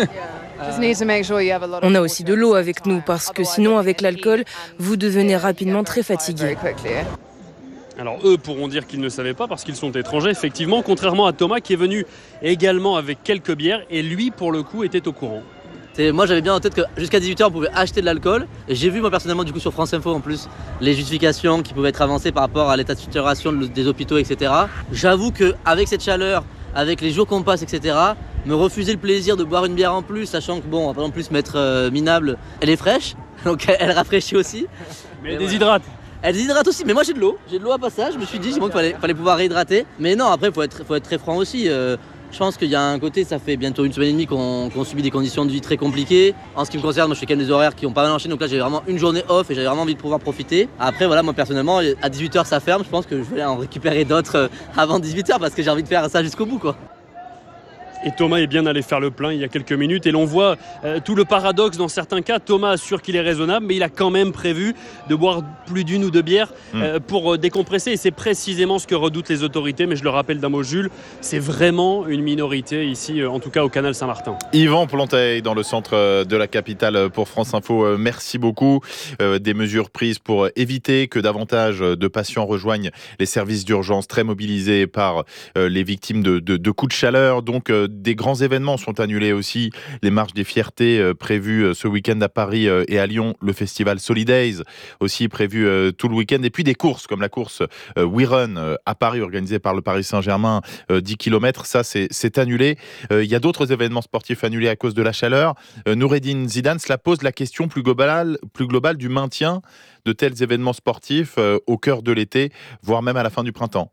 On a aussi de l'eau avec nous, parce que sinon, avec l'alcool, vous devenez rapidement très fatigué. Alors eux pourront dire qu'ils ne savaient pas parce qu'ils sont étrangers, effectivement, contrairement à Thomas qui est venu également avec quelques bières et lui, pour le coup, était au courant. C'est, moi j'avais bien en tête que jusqu'à dix-huit heures on pouvait acheter de l'alcool. Et j'ai vu moi personnellement du coup sur France Info en plus les justifications qui pouvaient être avancées par rapport à l'état de saturation des hôpitaux, et cetera. J'avoue qu'avec cette chaleur, avec les jours qu'on passe, et cetera, me refuser le plaisir de boire une bière en plus, sachant que bon, on va pas non plus mettre euh, minable, elle est fraîche, donc elle rafraîchit aussi. Mais elle déshydrate. Elle déshydrate aussi, mais moi j'ai de l'eau, j'ai de l'eau à passage, je me suis dit qu'il fallait, fallait pouvoir réhydrater. Mais non, après il faut être, faut être très franc aussi. Euh, je pense qu'il y a un côté, ça fait bientôt une semaine et demie qu'on, qu'on subit des conditions de vie très compliquées. En ce qui me concerne, moi je fais quand même des horaires qui ont pas mal enchaîné, donc là j'ai vraiment une journée off et j'avais vraiment envie de pouvoir profiter. Après voilà, moi personnellement, à dix-huit heures ça ferme, je pense que je vais en récupérer d'autres avant dix-huit heures parce que j'ai envie de faire ça jusqu'au bout quoi. Et Thomas est bien allé faire le plein il y a quelques minutes et l'on voit euh, tout le paradoxe dans certains cas. Thomas assure qu'il est raisonnable, mais il a quand même prévu de boire plus d'une ou deux bières euh, mmh. pour euh, décompresser. Et c'est précisément ce que redoutent les autorités. Mais je le rappelle d'un mot, Jules, c'est vraiment une minorité ici, euh, en tout cas au canal Saint-Martin. Yvan Planteil dans le centre de la capitale pour France Info. Euh, merci beaucoup. Euh, des mesures prises pour éviter que davantage de patients rejoignent les services d'urgence très mobilisés par euh, les victimes de, de, de coups de chaleur. Donc, euh, des grands événements sont annulés aussi. Les marches des fiertés euh, prévues euh, ce week-end à Paris euh, et à Lyon. Le festival Solidays aussi prévu euh, tout le week-end. Et puis des courses comme la course euh, We Run euh, à Paris organisée par le Paris Saint-Germain, euh, dix kilomètres. Ça, c'est, c'est annulé. Il euh, y a d'autres événements sportifs annulés à cause de la chaleur. Euh, Noureddine Zidane, cela pose la question plus globale, plus globale du maintien de tels événements sportifs euh, au cœur de l'été, voire même à la fin du printemps.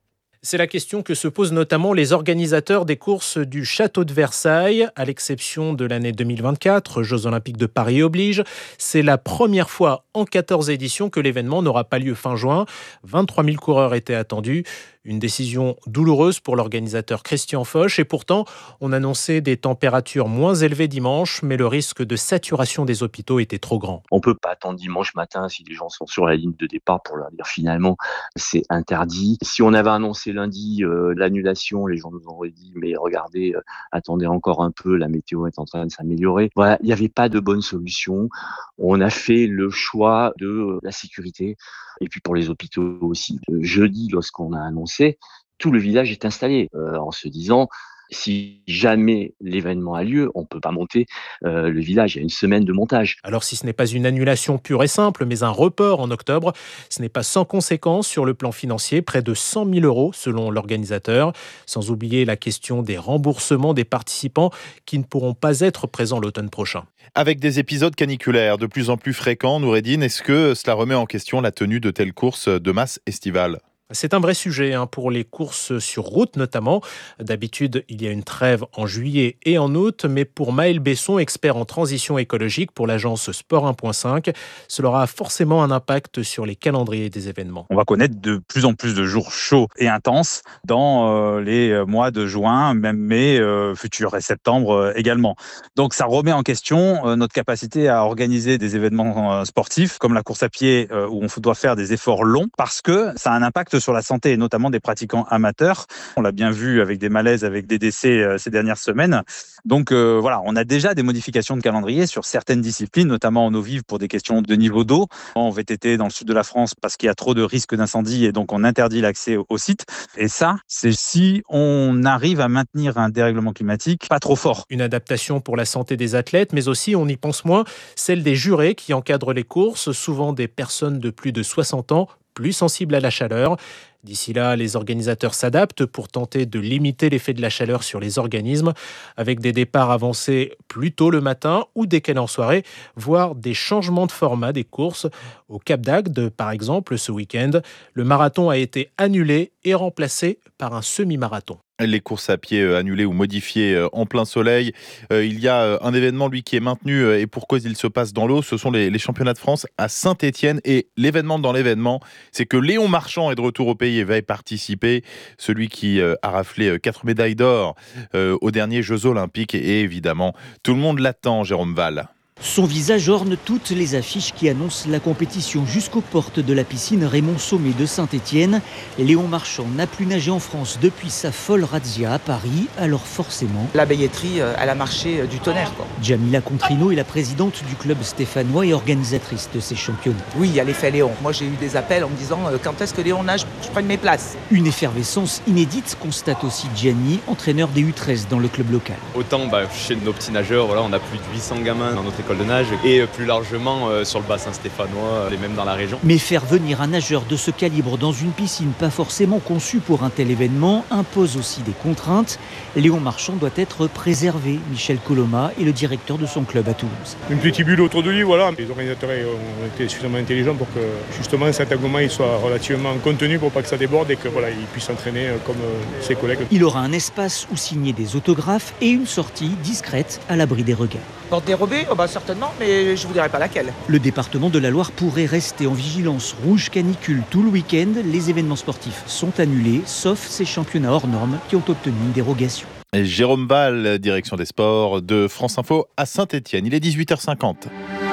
C'est la question que se posent notamment les organisateurs des courses du Château de Versailles. À l'exception de l'année deux mille vingt-quatre, Jeux Olympiques de Paris oblige, c'est la première fois en quatorze éditions que l'événement n'aura pas lieu fin juin. vingt-trois mille coureurs étaient attendus. Une décision douloureuse pour l'organisateur Christian Foch. Et pourtant, on annonçait des températures moins élevées dimanche, mais le risque de saturation des hôpitaux était trop grand. On ne peut pas attendre dimanche matin si les gens sont sur la ligne de départ pour leur dire finalement c'est interdit. Si on avait annoncé lundi euh, l'annulation, les gens nous auraient dit mais regardez, euh, attendez encore un peu, la météo est en train de s'améliorer. Voilà, il n'y avait pas de bonne solution. On a fait le choix de euh, la sécurité. Et puis pour les hôpitaux aussi. Jeudi, lorsqu'on a annoncé, tout le village est installé euh, en se disant si jamais l'événement a lieu, on ne peut pas monter euh, le village. Il y a une semaine de montage. Alors si ce n'est pas une annulation pure et simple, mais un report en octobre, ce n'est pas sans conséquence sur le plan financier, près de cent mille euros selon l'organisateur. Sans oublier la question des remboursements des participants qui ne pourront pas être présents l'automne prochain. Avec des épisodes caniculaires de plus en plus fréquents, Noureddine, est-ce que cela remet en question la tenue de telles courses de masse estivales ? C'est un vrai sujet hein, pour les courses sur route notamment. D'habitude, il y a une trêve en juillet et en août, mais pour Maël Besson, expert en transition écologique pour l'agence Sport un point cinq, cela aura forcément un impact sur les calendriers des événements. On va connaître de plus en plus de jours chauds et intenses dans euh, les mois de juin, même mai, euh, futur et septembre euh, également. Donc ça remet en question euh, notre capacité à organiser des événements euh, sportifs comme la course à pied euh, où on doit faire des efforts longs parce que ça a un impact sur la santé et notamment des pratiquants amateurs. On l'a bien vu avec des malaises, avec des décès euh, ces dernières semaines. Donc euh, voilà, on a déjà des modifications de calendrier sur certaines disciplines, notamment en eau vive pour des questions de niveau d'eau. En V T T dans le sud de la France parce qu'il y a trop de risques d'incendie et donc on interdit l'accès au, au site. Et ça, c'est si on arrive à maintenir un dérèglement climatique pas trop fort. Une adaptation pour la santé des athlètes, mais aussi, on y pense moins, celle des jurés qui encadrent les courses, souvent des personnes de plus de soixante ans, plus sensibles à la chaleur. D'ici là, les organisateurs s'adaptent pour tenter de limiter l'effet de la chaleur sur les organismes, avec des départs avancés plus tôt le matin ou décalés en soirée, voire des changements de format des courses. Au Cap d'Agde, par exemple, ce week-end, le marathon a été annulé et remplacé par un semi-marathon. Les courses à pied annulées ou modifiées en plein soleil. Il y a un événement, lui, qui est maintenu et pour cause il se passe dans l'eau. Ce sont les, les championnats de France à Saint-Étienne. Et l'événement dans l'événement, c'est que Léon Marchand est de retour au pays et va y participer. Celui qui a raflé quatre médailles d'or aux derniers Jeux Olympiques. Et évidemment, tout le monde l'attend, Jérôme Val. Son visage orne toutes les affiches qui annoncent la compétition jusqu'aux portes de la piscine Raymond Sommet de Saint-Étienne. Léon Marchand n'a plus nagé en France depuis sa folle razzia à Paris, alors forcément... La billetterie, elle a marché du tonnerre, quoi. Jamila Contrino est la présidente du club stéphanois et organisatrice de ces championnats. Oui, il y a l'effet Léon. Moi, j'ai eu des appels en me disant euh, quand est-ce que Léon nage, je prenne mes places. Une effervescence inédite, constate aussi Gianni, entraîneur des U treize dans le club local. Autant bah, chez nos petits nageurs, voilà, on a plus de huit cents gamins dans notre école de nage et plus largement euh, sur le bassin stéphanois et même dans la région. Mais faire venir un nageur de ce calibre dans une piscine pas forcément conçue pour un tel événement impose aussi des contraintes. Léon Marchand doit être préservé. Michel Coloma est le directeur de son club à Toulouse. Une petite bulle autour de lui, voilà. Les organisateurs ont été suffisamment intelligents pour que justement cet engouement il soit relativement contenu pour pas que ça déborde et que voilà, il puisse s'entraîner comme ses collègues. Il aura un espace où signer des autographes et une sortie discrète à l'abri des regards. Porte dérobée, oh bah certainement, mais je ne vous dirai pas laquelle. Le département de la Loire pourrait rester en vigilance rouge canicule tout le week-end. Les événements sportifs sont annulés, sauf ces championnats hors normes qui ont obtenu une dérogation. Et Jérôme Val, direction des sports de France Info à Saint-Étienne. Il est dix-huit heures cinquante.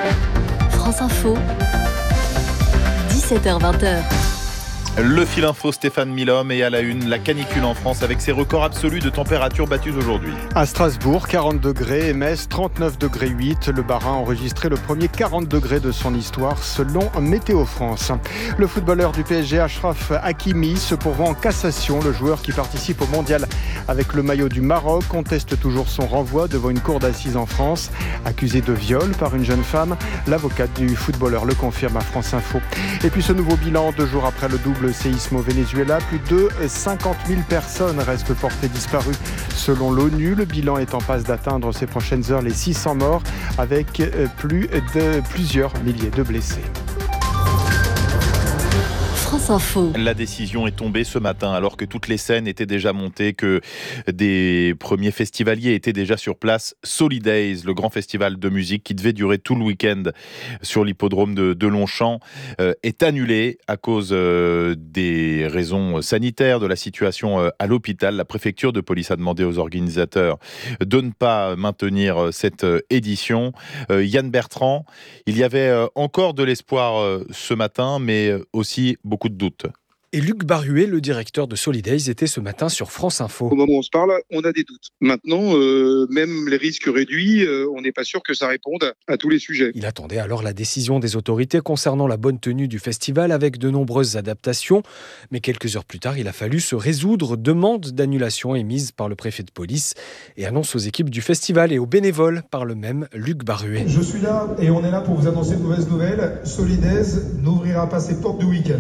France Info, dix-sept heures vingt. Le fil info Stéphane Milhomme et à la une, la canicule en France avec ses records absolus de température battus aujourd'hui. À Strasbourg, quarante degrés et Metz, trente-neuf degrés huit. Le Bas-Rhin a enregistré le premier quarante degrés de son histoire selon Météo France. Le footballeur du P S G, Achraf Hakimi, se pourvoit en cassation. Le joueur qui participe au mondial avec le maillot du Maroc conteste toujours son renvoi devant une cour d'assises en France. Accusé de viol par une jeune femme, l'avocate du footballeur le confirme à France Info. Et puis ce nouveau bilan, deux jours après le double Le séisme au Venezuela, plus de cinquante mille personnes restent portées disparues selon l'ONU. Le bilan est en passe d'atteindre ces prochaines heures les six cents morts avec plus de plusieurs milliers de blessés. France Info. La décision est tombée ce matin alors que toutes les scènes étaient déjà montées, que des premiers festivaliers étaient déjà sur place. Solidays, le grand festival de musique qui devait durer tout le week-end sur l'hippodrome de, de Longchamp, euh, est annulé à cause euh, des raisons sanitaires, de la situation euh, à l'hôpital. La préfecture de police a demandé aux organisateurs de ne pas maintenir cette édition. Euh, Yann Bertrand, il y avait euh, encore de l'espoir euh, ce matin, mais aussi beaucoup de doutes. Et Luc Barruet, le directeur de Solidays, était ce matin sur France Info. Au moment où on se parle, on a des doutes. Maintenant, euh, même les risques réduits, euh, on n'est pas sûr que ça réponde à tous les sujets. Il attendait alors la décision des autorités concernant la bonne tenue du festival avec de nombreuses adaptations. Mais quelques heures plus tard, il a fallu se résoudre. Demande d'annulation émise par le préfet de police et annonce aux équipes du festival et aux bénévoles par le même Luc Barruet. Je suis là et on est là pour vous annoncer une mauvaise nouvelle. Solidays n'ouvrira pas ses portes de week-end.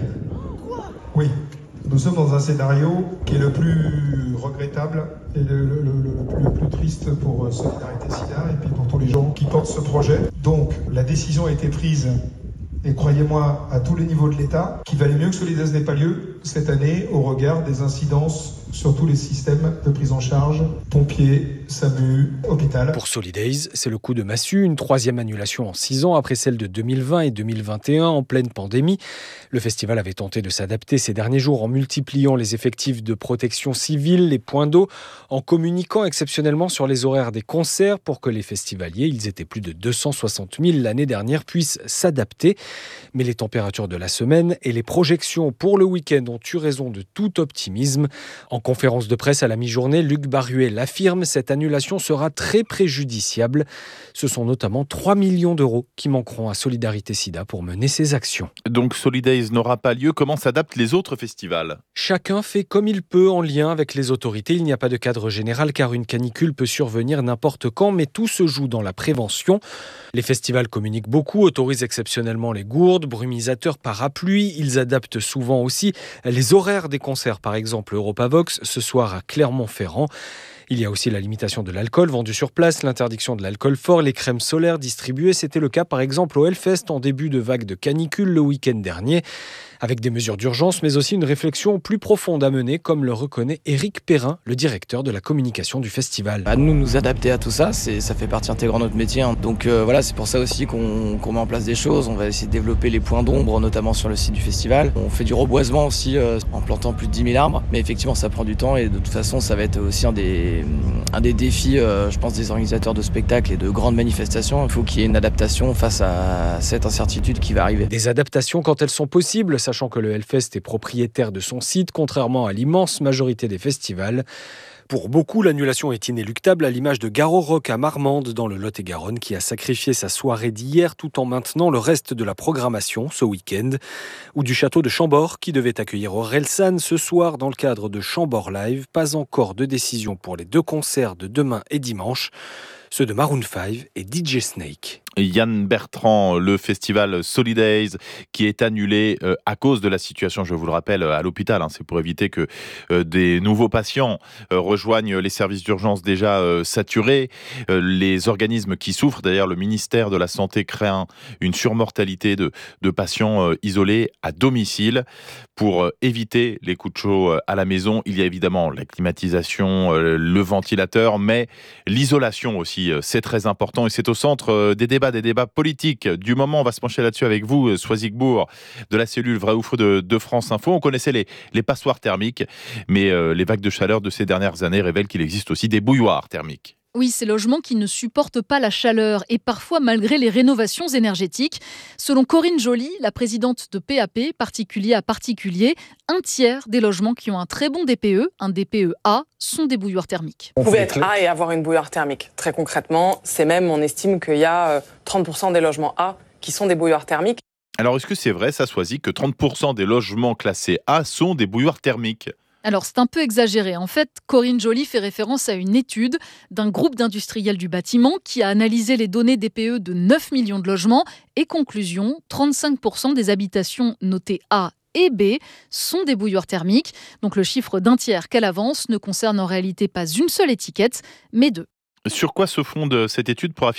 Oui, nous sommes dans un scénario qui est le plus regrettable et le, le, le, le, le plus triste pour Solidarité Sida et puis pour tous les gens qui portent ce projet. Donc, la décision a été prise, et croyez-moi, à tous les niveaux de l'État, qu'il valait mieux que Solidays n'ait pas lieu cette année au regard des incidences sur tous les systèmes de prise en charge, pompiers, S A M U, hôpital. Pour Solidays, c'est le coup de massue, une troisième annulation en six ans après celle de deux mille vingt et deux mille vingt et un en pleine pandémie. Le festival avait tenté de s'adapter ces derniers jours en multipliant les effectifs de protection civile, les points d'eau, en communiquant exceptionnellement sur les horaires des concerts pour que les festivaliers, ils étaient plus de deux cent soixante mille l'année dernière, puissent s'adapter. Mais les températures de la semaine et les projections pour le week-end ont eu raison de tout optimisme. En conférence de presse à la mi-journée, Luc Barruet l'affirme, cette annulation sera très préjudiciable. Ce sont notamment trois millions d'euros qui manqueront à Solidarité Sida pour mener ses actions. Donc Solidays n'aura pas lieu. Comment s'adaptent les autres festivals ? Chacun fait comme il peut en lien avec les autorités. Il n'y a pas de cadre général car une canicule peut survenir n'importe quand, mais tout se joue dans la prévention. Les festivals communiquent beaucoup, autorisent exceptionnellement les gourdes, brumisateurs, parapluies. Ils adaptent souvent aussi les horaires des concerts, par exemple Europavox ce soir à Clermont-Ferrand. Il y a aussi la limitation de l'alcool vendu sur place, l'interdiction de l'alcool fort, les crèmes solaires distribuées. C'était le cas par exemple au Hellfest en début de vague de canicule le week-end dernier, avec des mesures d'urgence mais aussi une réflexion plus profonde à mener, comme le reconnaît Éric Perrin, le directeur de la communication du festival. À nous nous adapter à tout ça, c'est, ça fait partie intégrante de notre métier. Hein. Donc euh, voilà, c'est pour ça aussi qu'on, qu'on met en place des choses. On va essayer de développer les points d'ombre, notamment sur le site du festival. On fait du reboisement aussi euh, en plantant plus de dix mille arbres. Mais effectivement, ça prend du temps et de toute façon, ça va être aussi un des, un des défis, euh, je pense, des organisateurs de spectacles et de grandes manifestations. Il faut qu'il y ait une adaptation face à cette incertitude qui va arriver. Des adaptations quand elles sont possibles, sachant que le Hellfest est propriétaire de son site, contrairement à l'immense majorité des festivals. Pour beaucoup, l'annulation est inéluctable, à l'image de Garo Rock à Marmande, dans le Lot-et-Garonne, qui a sacrifié sa soirée d'hier tout en maintenant le reste de la programmation ce week-end, ou du château de Chambord, qui devait accueillir Orelsan ce soir dans le cadre de Chambord Live. Pas encore de décision pour les deux concerts de demain et dimanche, ceux de Maroon cinq et D J Snake. Yann Bertrand, le festival Solidays qui est annulé euh, à cause de la situation, je vous le rappelle, à l'hôpital. Hein, c'est pour éviter que euh, des nouveaux patients euh, rejoignent les services d'urgence déjà euh, saturés. Euh, les organismes qui souffrent, d'ailleurs le ministère de la Santé craint une surmortalité de, de patients euh, isolés à domicile. Pour euh, éviter les coups de chaud euh, à la maison, il y a évidemment la climatisation, euh, le ventilateur, mais l'isolation aussi, euh, c'est très important et c'est au centre euh, des débats des débats politiques du moment. On va se pencher là-dessus avec vous, Soisy Gbour, de la cellule Vrai ou Faux de, de France Info. On connaissait les, les passoires thermiques, mais euh, les vagues de chaleur de ces dernières années révèlent qu'il existe aussi des bouilloires thermiques. Oui, ces logements qui ne supportent pas la chaleur et parfois malgré les rénovations énergétiques. Selon Corinne Joly, la présidente de P A P, particulier à particulier, un tiers des logements qui ont un très bon D P E, un D P E A, sont des bouilloires thermiques. Vous pouvez être A et avoir une bouilloire thermique. Très concrètement, c'est même, on estime qu'il y a trente pour cent des logements A qui sont des bouilloires thermiques. Alors, est-ce que c'est vrai, ça, Soisy, que trente pour cent des logements classés A sont des bouilloires thermiques ? Alors, c'est un peu exagéré. En fait, Corinne Joly fait référence à une étude d'un groupe d'industriels du bâtiment qui a analysé les données D P E de neuf millions de logements. Et conclusion, trente-cinq pour cent des habitations notées A et B sont des bouilloires thermiques. Donc, le chiffre d'un tiers qu'elle avance ne concerne en réalité pas une seule étiquette, mais deux. Sur quoi se fonde cette étude pour affirmer cela ?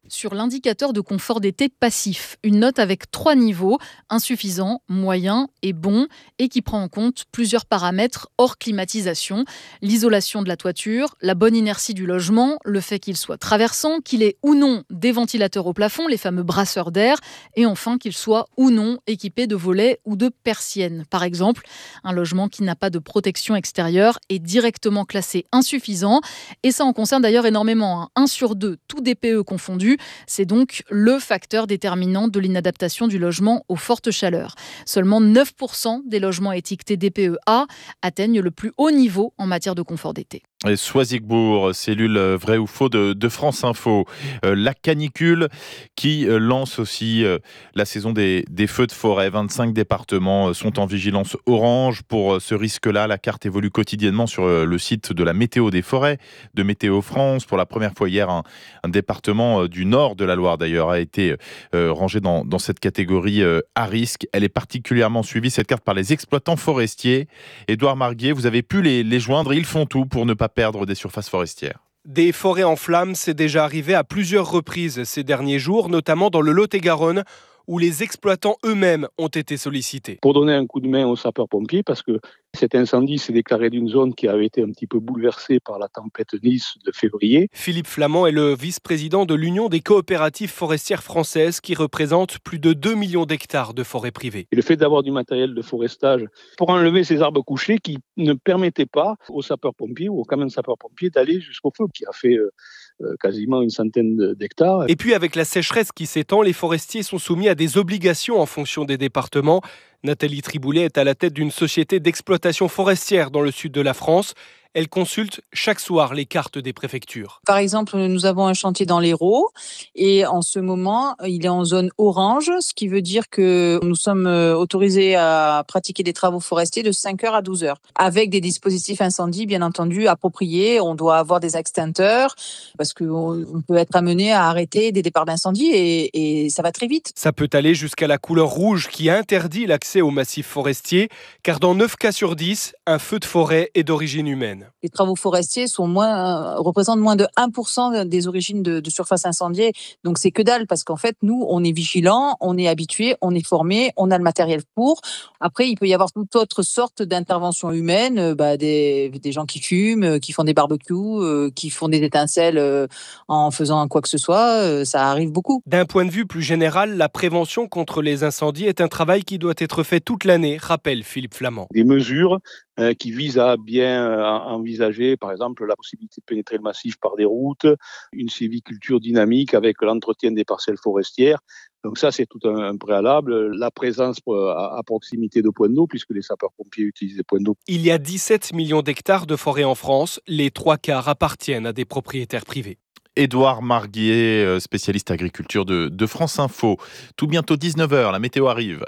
sur l'indicateur de confort d'été passif. Une note avec trois niveaux, insuffisant, moyen et bon, et qui prend en compte plusieurs paramètres hors climatisation. L'isolation de la toiture, la bonne inertie du logement, le fait qu'il soit traversant, qu'il ait ou non des ventilateurs au plafond, les fameux brasseurs d'air, et enfin qu'il soit ou non équipé de volets ou de persiennes. Par exemple, un logement qui n'a pas de protection extérieure est directement classé insuffisant, et ça en concerne d'ailleurs énormément. Hein. Un sur deux, tout D P E confondu. C'est donc le facteur déterminant de l'inadaptation du logement aux fortes chaleurs. Seulement neuf pour cent des logements étiquetés D P E A atteignent le plus haut niveau en matière de confort d'été. Et Soisigbourg, cellule vrai ou faux de, de France Info. Euh, la canicule qui euh, lance aussi euh, la saison des, des feux de forêt. vingt-cinq départements euh, sont en vigilance orange pour euh, ce risque-là. La carte évolue quotidiennement sur euh, le site de la météo des forêts de Météo France. Pour la première fois hier, un, un département euh, du nord de la Loire d'ailleurs a été euh, rangé dans, dans cette catégorie euh, à risque. Elle est particulièrement suivie, cette carte, par les exploitants forestiers. Édouard Marguier, vous avez pu les, les joindre. Ils font tout pour ne pas perdre des surfaces forestières. Des forêts en flammes, c'est déjà arrivé à plusieurs reprises ces derniers jours, notamment dans le Lot-et-Garonne, où les exploitants eux-mêmes ont été sollicités. Pour donner un coup de main aux sapeurs-pompiers, parce que cet incendie s'est déclaré d'une zone qui avait été un petit peu bouleversée par la tempête Nice de février. Philippe Flamand est le vice-président de l'Union des coopératives forestières françaises, qui représente plus de deux millions d'hectares de forêts privées. Et le fait d'avoir du matériel de forestage pour enlever ces arbres couchés qui ne permettaient pas aux sapeurs-pompiers ou aux camions de sapeurs-pompiers d'aller jusqu'au feu, qui a fait euh, euh, quasiment une centaine d'hectares. Et puis avec la sécheresse qui s'étend, les forestiers sont soumis à des obligations en fonction des départements. Nathalie Triboulet est à la tête d'une société d'exploitation forestière dans le sud de la France. Elle consulte chaque soir les cartes des préfectures. Par exemple, nous avons un chantier dans l'Hérault et en ce moment, il est en zone orange, ce qui veut dire que nous sommes autorisés à pratiquer des travaux forestiers de cinq heures à douze heures, avec des dispositifs incendie, bien entendu, appropriés. On doit avoir des extincteurs parce qu'on peut être amené à arrêter des départs d'incendie et, et ça va très vite. Ça peut aller jusqu'à la couleur rouge qui interdit l'accès aux massifs forestiers, car dans neuf cas sur dix, un feu de forêt est d'origine humaine. Les travaux forestiers sont moins, euh, représentent moins de un pour cent des origines de, de surface incendiée. Donc c'est que dalle parce qu'en fait, nous, on est vigilants, on est habitués, on est formés, on a le matériel pour. Après, il peut y avoir toute autre sorte d'intervention humaine, euh, bah, des, des gens qui fument, euh, qui font des barbecues, euh, qui font des étincelles euh, en faisant quoi que ce soit. Euh, ça arrive beaucoup. D'un point de vue plus général, la prévention contre les incendies est un travail qui doit être fait toute l'année, rappelle Philippe Flamand. Des mesures euh, qui visent à bien euh, envisager, par exemple, la possibilité de pénétrer le massif par des routes, une sylviculture dynamique avec l'entretien des parcelles forestières. Donc ça, c'est tout un, un préalable. La présence à, à proximité de points d'eau, puisque les sapeurs-pompiers utilisent des points d'eau. Il y a dix-sept millions d'hectares de forêt en France. Les trois quarts appartiennent à des propriétaires privés. Édouard Marguier, spécialiste agriculture de, de France Info. Tout bientôt dix-neuf heures, la météo arrive.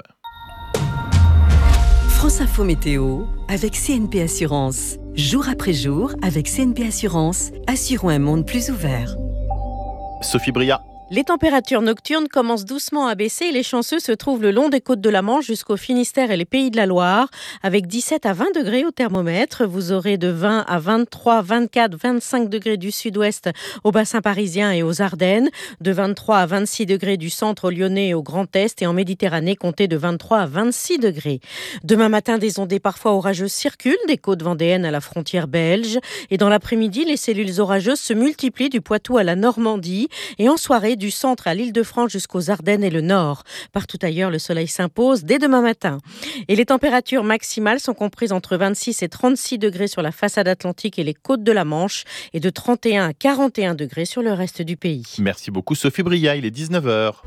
France Info Météo avec C N P Assurance. Jour après jour, avec C N P Assurance, assurons un monde plus ouvert. Sophie Bria. Les températures nocturnes commencent doucement à baisser et les chanceux se trouvent le long des côtes de la Manche jusqu'au Finistère et les Pays de la Loire. Avec dix-sept à vingt degrés au thermomètre, vous aurez de vingt à vingt-trois, vingt-quatre, vingt-cinq degrés du sud-ouest au bassin parisien et aux Ardennes. De vingt-trois à vingt-six degrés du centre au Lyonnais et au Grand Est. Et en Méditerranée, comptez de vingt-trois à vingt-six degrés. Demain matin, des ondées parfois orageuses circulent des côtes vendéennes à la frontière belge. Et dans l'après-midi, les cellules orageuses se multiplient du Poitou à la Normandie. Et en soirée, du centre à l'Île-de-France jusqu'aux Ardennes et le Nord. Partout ailleurs, le soleil s'impose dès demain matin. Et les températures maximales sont comprises entre vingt-six et trente-six degrés sur la façade atlantique et les côtes de la Manche et de trente et un à quarante et un degrés sur le reste du pays. Merci beaucoup Sophie Bria, il est dix-neuf heures.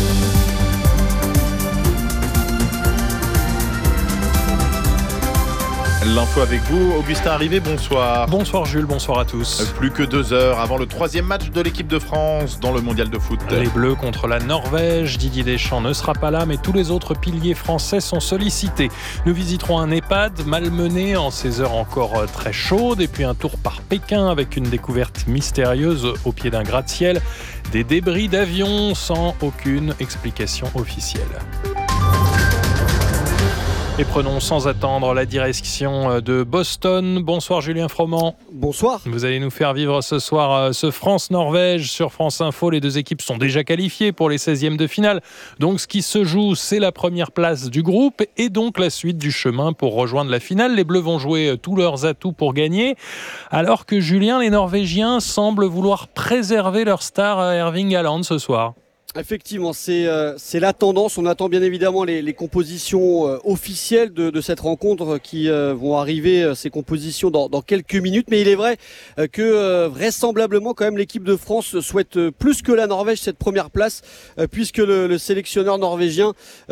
L'info avec vous, Augustin Arrivé, bonsoir. Bonsoir Jules, bonsoir à tous. Plus que deux heures avant le troisième match de l'équipe de France dans le mondial de foot. Les Bleus contre la Norvège, Didier Deschamps ne sera pas là, mais tous les autres piliers français sont sollicités. Nous visiterons un EHPAD malmené en ces heures encore très chaudes, et puis un tour par Pékin avec une découverte mystérieuse au pied d'un gratte-ciel, des débris d'avions sans aucune explication officielle. Et prenons sans attendre la direction de Boston. Bonsoir Julien Froment. Bonsoir. Vous allez nous faire vivre ce soir ce France-Norvège sur France Info. Les deux équipes sont déjà qualifiées pour les seizièmes de finale. Donc ce qui se joue, c'est la première place du groupe et donc la suite du chemin pour rejoindre la finale. Les Bleus vont jouer tous leurs atouts pour gagner. Alors que Julien, les Norvégiens semblent vouloir préserver leur star Erling Haaland ce soir. Effectivement, c'est, euh, c'est la tendance. On attend bien évidemment les, les compositions euh, officielles de, de cette rencontre qui euh, vont arriver, euh, ces compositions dans, dans quelques minutes. Mais il est vrai euh, que euh, vraisemblablement quand même l'équipe de France souhaite euh, plus que la Norvège cette première place euh, puisque le, le sélectionneur norvégien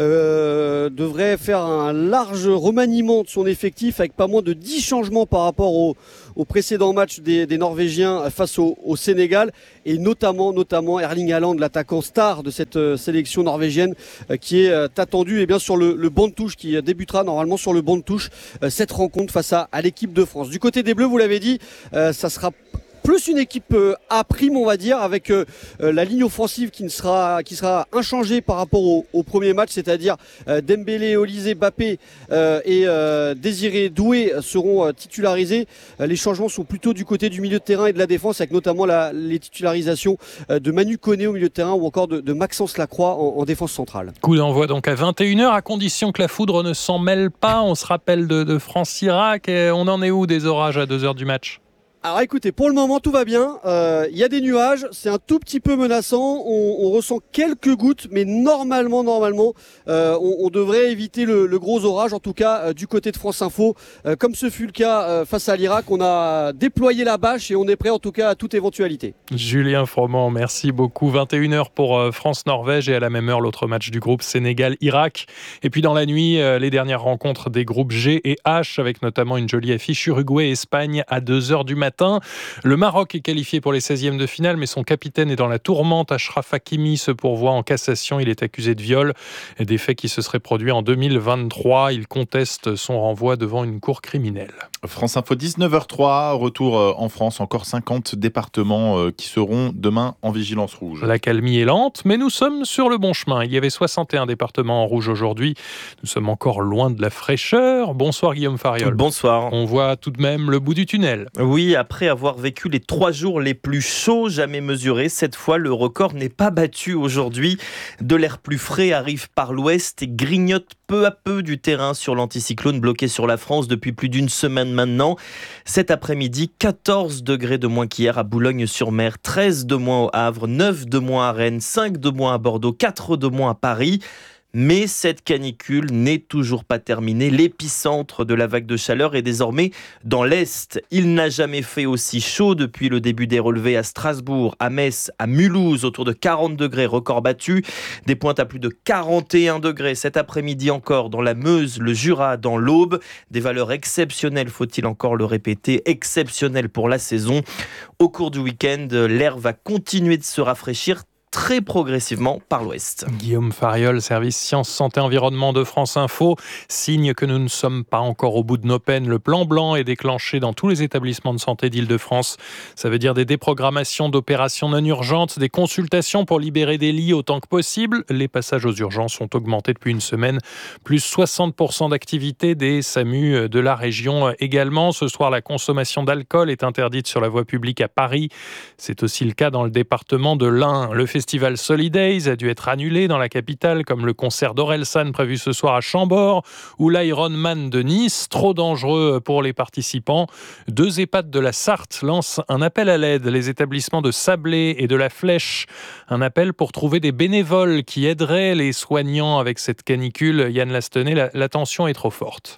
euh, devrait faire un large remaniement de son effectif avec pas moins de dix changements par rapport au, au précédent match des, des Norvégiens face au, au Sénégal et notamment, notamment Erling Haaland, l'attaquant star de cette euh, sélection norvégienne euh, qui est euh, attendu eh bien, sur le, le banc de touche, qui euh, débutera normalement sur le banc de touche euh, cette rencontre face à, à l'équipe de France. Du côté des Bleus, vous l'avez dit, euh, ça sera plus une équipe euh, A prime, on va dire, avec euh, la ligne offensive qui ne sera qui sera inchangée par rapport au, au premier match, c'est-à-dire euh, Dembélé, Olysée, Mbappé euh, et euh, Désiré Doué seront euh, titularisés. Euh, les changements sont plutôt du côté du milieu de terrain et de la défense, avec notamment la, les titularisations euh, de Manu Koné au milieu de terrain ou encore de, de Maxence Lacroix en, en défense centrale. Coup d'envoi donc à vingt et une heures, à condition que la foudre ne s'en mêle pas. On se rappelle de, de France-Irak. Et on en est où des orages à deux heures du match ? Alors écoutez, pour le moment tout va bien, il euh, y a des nuages, c'est un tout petit peu menaçant, on, on ressent quelques gouttes, mais normalement, normalement, euh, on, on devrait éviter le, le gros orage, en tout cas euh, du côté de France Info. Euh, comme ce fut le cas euh, face à l'Irak, on a déployé la bâche et on est prêt en tout cas à toute éventualité. Julien Froment, merci beaucoup. vingt et une heures pour euh, France-Norvège et à la même heure l'autre match du groupe Sénégal-Irak. Et puis dans la nuit, euh, les dernières rencontres des groupes G et H, avec notamment une jolie affiche Uruguay-Espagne à deux heures du matin. Le Maroc est qualifié pour les seizièmes de finale, mais son capitaine est dans la tourmente. Achraf Hakimi se pourvoit en cassation. Il est accusé de viol, des faits qui se seraient produits en deux mille vingt-trois. Il conteste son renvoi devant une cour criminelle. France Info, dix-neuf heures trois, retour en France, encore cinquante départements qui seront demain en vigilance rouge. L'accalmie est lente, mais nous sommes sur le bon chemin. Il y avait soixante et un départements en rouge aujourd'hui. Nous sommes encore loin de la fraîcheur. Bonsoir Guillaume Fariol. Bonsoir. On voit tout de même le bout du tunnel. Oui, après avoir vécu les trois jours les plus chauds jamais mesurés, cette fois le record n'est pas battu aujourd'hui. De l'air plus frais arrive par l'ouest et grignote peu à peu du terrain sur l'anticyclone bloqué sur la France depuis plus d'une semaine maintenant. Cet après-midi, quatorze degrés de moins qu'hier à Boulogne-sur-Mer, treize de moins au Havre, neuf de moins à Rennes, cinq de moins à Bordeaux, quatre de moins à Paris. Mais cette canicule n'est toujours pas terminée. L'épicentre de la vague de chaleur est désormais dans l'Est. Il n'a jamais fait aussi chaud depuis le début des relevés à Strasbourg, à Metz, à Mulhouse, autour de quarante degrés, record battu. Des pointes à plus de quarante et un degrés cet après-midi encore dans la Meuse, le Jura, dans l'Aube. Des valeurs exceptionnelles, faut-il encore le répéter, exceptionnelles pour la saison. Au cours du week-end, l'air va continuer de se rafraîchir très progressivement par l'ouest. Guillaume Fariol, service Sciences, Santé, Environnement de France Info. Signe que nous ne sommes pas encore au bout de nos peines. Le plan blanc est déclenché dans tous les établissements de santé d'Île-de-France. Ça veut dire des déprogrammations d'opérations non urgentes, des consultations pour libérer des lits autant que possible. Les passages aux urgences ont augmenté depuis une semaine. Plus soixante pour cent d'activité des SAMU de la région également. Ce soir, la consommation d'alcool est interdite sur la voie publique à Paris. C'est aussi le cas dans le département de l'Ain. Le festival Le festival Solidays a dû être annulé dans la capitale, comme le concert d'Orelsan prévu ce soir à Chambord ou l'Ironman de Nice, trop dangereux pour les participants. Deux EHPAD de la Sarthe lancent un appel à l'aide. Les établissements de Sablé et de la Flèche, un appel pour trouver des bénévoles qui aideraient les soignants avec cette canicule. Yann Lastenay, la, la tension est trop forte.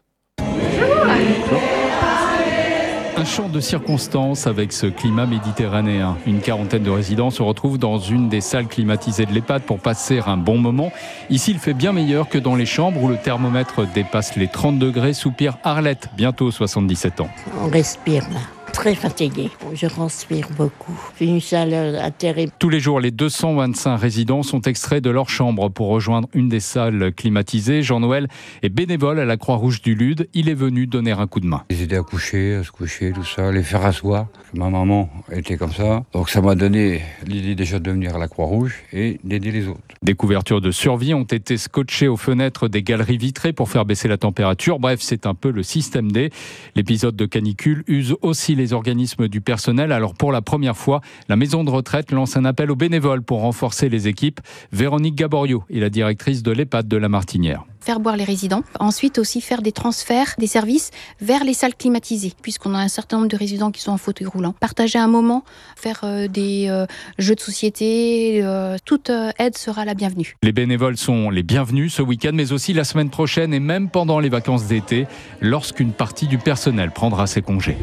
Un chant de circonstance avec ce climat méditerranéen. Une quarantaine de résidents se retrouvent dans une des salles climatisées de l'EHPAD pour passer un bon moment. Ici, il fait bien meilleur que dans les chambres où le thermomètre dépasse les trente degrés, soupire Arlette, bientôt soixante-dix-sept ans. On respire là. Très très fatiguée. Je transpire beaucoup. J'ai une chaleur terrible. Tous les jours, les deux cent vingt-cinq résidents sont extraits de leur chambre pour rejoindre une des salles climatisées. Jean-Noël est bénévole à la Croix-Rouge du Lude. Il est venu donner un coup de main. Les aider à coucher, à se coucher, tout ça, les faire asseoir. Ma maman était comme ça. Donc ça m'a donné l'idée déjà de venir à la Croix-Rouge et d'aider les autres. Des couvertures de survie ont été scotchées aux fenêtres des galeries vitrées pour faire baisser la température. Bref, c'est un peu le système D. L'épisode de canicule use aussi les organismes du personnel. Alors pour la première fois, la maison de retraite lance un appel aux bénévoles pour renforcer les équipes. Véronique Gaborio est la directrice de l'EHPAD de la Martinière. Faire boire les résidents. Ensuite aussi faire des transferts des services vers les salles climatisées, puisqu'on a un certain nombre de résidents qui sont en fauteuil roulant. Partager un moment, faire euh, des euh, jeux de société, euh, toute euh, aide sera la bienvenue. Les bénévoles sont les bienvenus ce week-end, mais aussi la semaine prochaine et même pendant les vacances d'été, lorsqu'une partie du personnel prendra ses congés.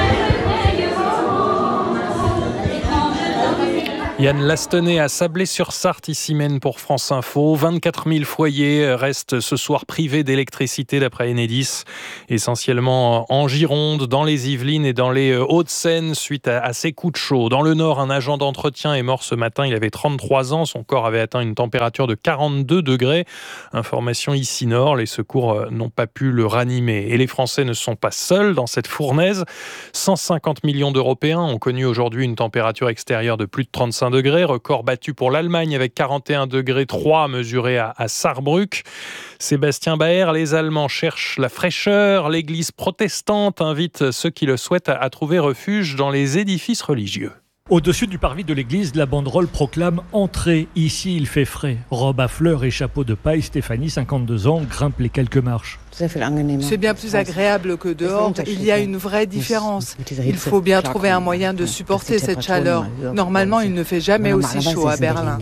Yann Lastenay à Sablé-sur-Sarthe, ici mène pour France Info. vingt-quatre mille foyers restent ce soir privés d'électricité d'après Enedis, essentiellement en Gironde, dans les Yvelines et dans les Hauts-de-Seine suite à, à ces coups de chaud. Dans le Nord, un agent d'entretien est mort ce matin. Il avait trente-trois ans. Son corps avait atteint une température de quarante-deux degrés. Information ici Nord, les secours n'ont pas pu le ranimer. Et les Français ne sont pas seuls dans cette fournaise. cent cinquante millions d'Européens ont connu aujourd'hui une température extérieure de plus de trente-cinq degrés, record battu pour l'Allemagne avec quarante et un degrés trois mesurés à, à Saarbrück. Sébastien Baer, les Allemands cherchent la fraîcheur. L'église protestante invite ceux qui le souhaitent à, à trouver refuge dans les édifices religieux. Au-dessus du parvis de l'église, la banderole proclame « Entrez, ici il fait frais ». Robe à fleurs et chapeau de paille, Stéphanie, cinquante-deux ans, grimpe les quelques marches. C'est bien plus agréable que dehors. Il y a une vraie différence. Il faut bien trouver un moyen de supporter cette chaleur. Normalement, il ne fait jamais aussi chaud à Berlin.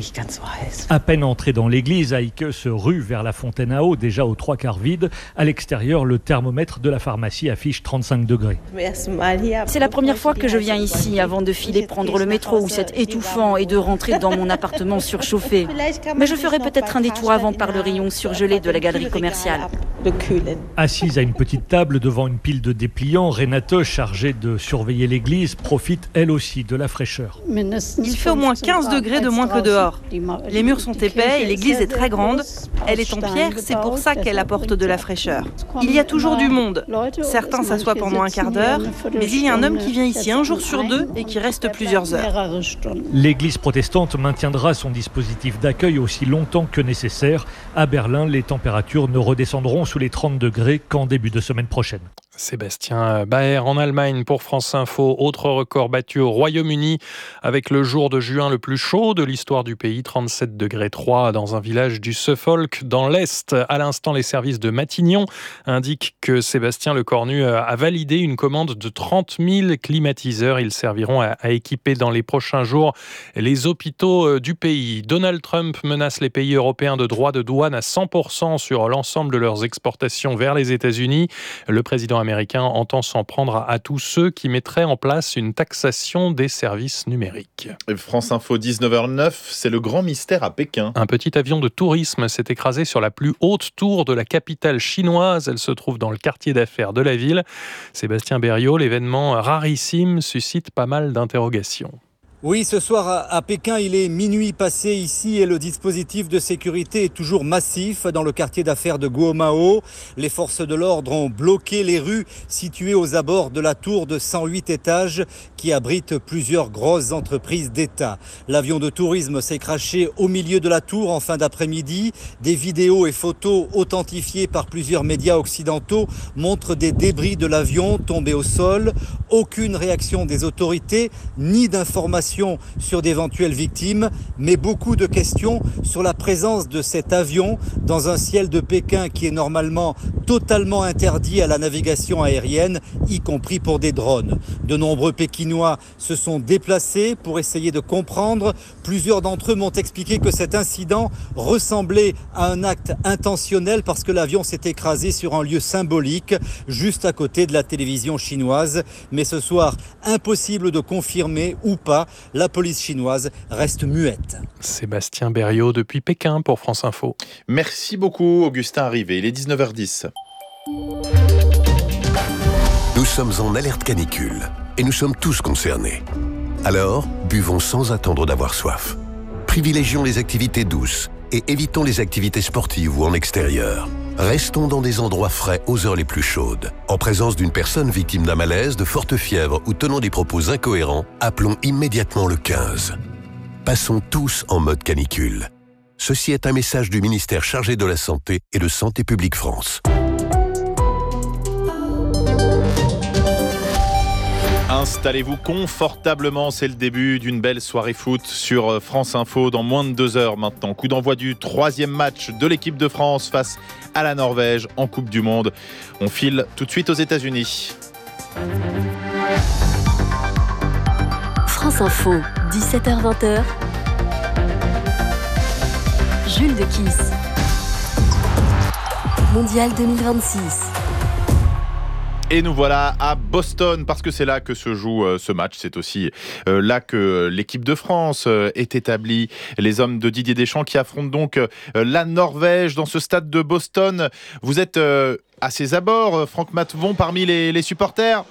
À peine entré dans l'église, Heike se rue vers la fontaine à eau, déjà aux trois quarts vide. À l'extérieur, le thermomètre de la pharmacie affiche trente-cinq degrés. C'est la première fois que je viens ici avant de filer prendre le métro où c'est étouffant et de rentrer dans mon appartement surchauffé. Mais je ferai peut-être un détour avant par le rayon surgelé de la galerie commerciale. Assise à une petite table devant une pile de dépliants, Renate, chargée de surveiller l'église, profite elle aussi de la fraîcheur. Il fait au moins quinze degrés de moins que dehors. Les murs sont épais et l'église est très grande. Elle est en pierre, c'est pour ça qu'elle apporte de la fraîcheur. Il y a toujours du monde. Certains s'assoient pendant un quart d'heure, mais il y a un homme qui vient ici un jour sur deux et qui reste plusieurs heures. L'église protestante maintiendra son dispositif d'accueil aussi longtemps que nécessaire. À Berlin, les températures ne redescendront sous les trente degrés qu'en début de semaine prochaine. Sébastien Baer en Allemagne pour France Info. Autre record battu au Royaume-Uni avec le jour de juin le plus chaud de l'histoire du pays, trente-sept degrés trois dans un village du Suffolk dans l'Est. À l'instant, les services de Matignon indiquent que Sébastien Lecornu a validé une commande de trente mille climatiseurs. Ils serviront à, à équiper dans les prochains jours les hôpitaux du pays. Donald Trump menace les pays européens de droits de douane à cent pour cent sur l'ensemble de leurs exportations vers les États-Unis. Le président américain américain entend s'en prendre à tous ceux qui mettraient en place une taxation des services numériques. France Info, dix-neuf heures neuf, c'est le grand mystère à Pékin. Un petit avion de tourisme s'est écrasé sur la plus haute tour de la capitale chinoise. Elle se trouve dans le quartier d'affaires de la ville. Sébastien Berriot, l'événement rarissime suscite pas mal d'interrogations. Oui, ce soir à Pékin, il est minuit passé ici et le dispositif de sécurité est toujours massif dans le quartier d'affaires de Guomao. Les forces de l'ordre ont bloqué les rues situées aux abords de la tour de cent huit étages qui abrite plusieurs grosses entreprises d'État. L'avion de tourisme s'est crashé au milieu de la tour en fin d'après-midi. Des vidéos et photos authentifiées par plusieurs médias occidentaux montrent des débris de l'avion tombés au sol. Aucune réaction des autorités ni d'informations sur d'éventuelles victimes, mais beaucoup de questions sur la présence de cet avion dans un ciel de Pékin qui est normalement totalement interdit à la navigation aérienne, y compris pour des drones. De nombreux Pékinois se sont déplacés pour essayer de comprendre. Plusieurs d'entre eux m'ont expliqué que cet incident ressemblait à un acte intentionnel parce que l'avion s'est écrasé sur un lieu symbolique, juste à côté de la télévision chinoise. Mais ce soir, impossible de confirmer ou pas. La police chinoise reste muette. Sébastien Berriot depuis Pékin pour France Info. Merci beaucoup Augustin Arrivé, il est dix-neuf heures dix. Nous sommes en alerte canicule et nous sommes tous concernés. Alors, buvons sans attendre d'avoir soif. Privilégions les activités douces et évitons les activités sportives ou en extérieur. Restons dans des endroits frais aux heures les plus chaudes. En présence d'une personne victime d'un malaise, de forte fièvre ou tenant des propos incohérents, appelons immédiatement le quinze. Passons tous en mode canicule. Ceci est un message du ministère chargé de la Santé et de Santé publique France. Installez-vous confortablement, c'est le début d'une belle soirée foot sur France Info dans moins de deux heures maintenant. Coup d'envoi du troisième match de l'équipe de France face à la Norvège en Coupe du Monde. On file tout de suite aux États-Unis. France Info, dix-sept heures vingt. Jules de Kiss. Mondial deux mille vingt-six. Et nous voilà à Boston parce que c'est là que se joue euh, ce match. C'est aussi euh, là que l'équipe de France euh, est établie. Les hommes de Didier Deschamps qui affrontent donc euh, la Norvège dans ce stade de Boston. Vous êtes euh, à ses abords, Franck Matvon, parmi les, les supporters.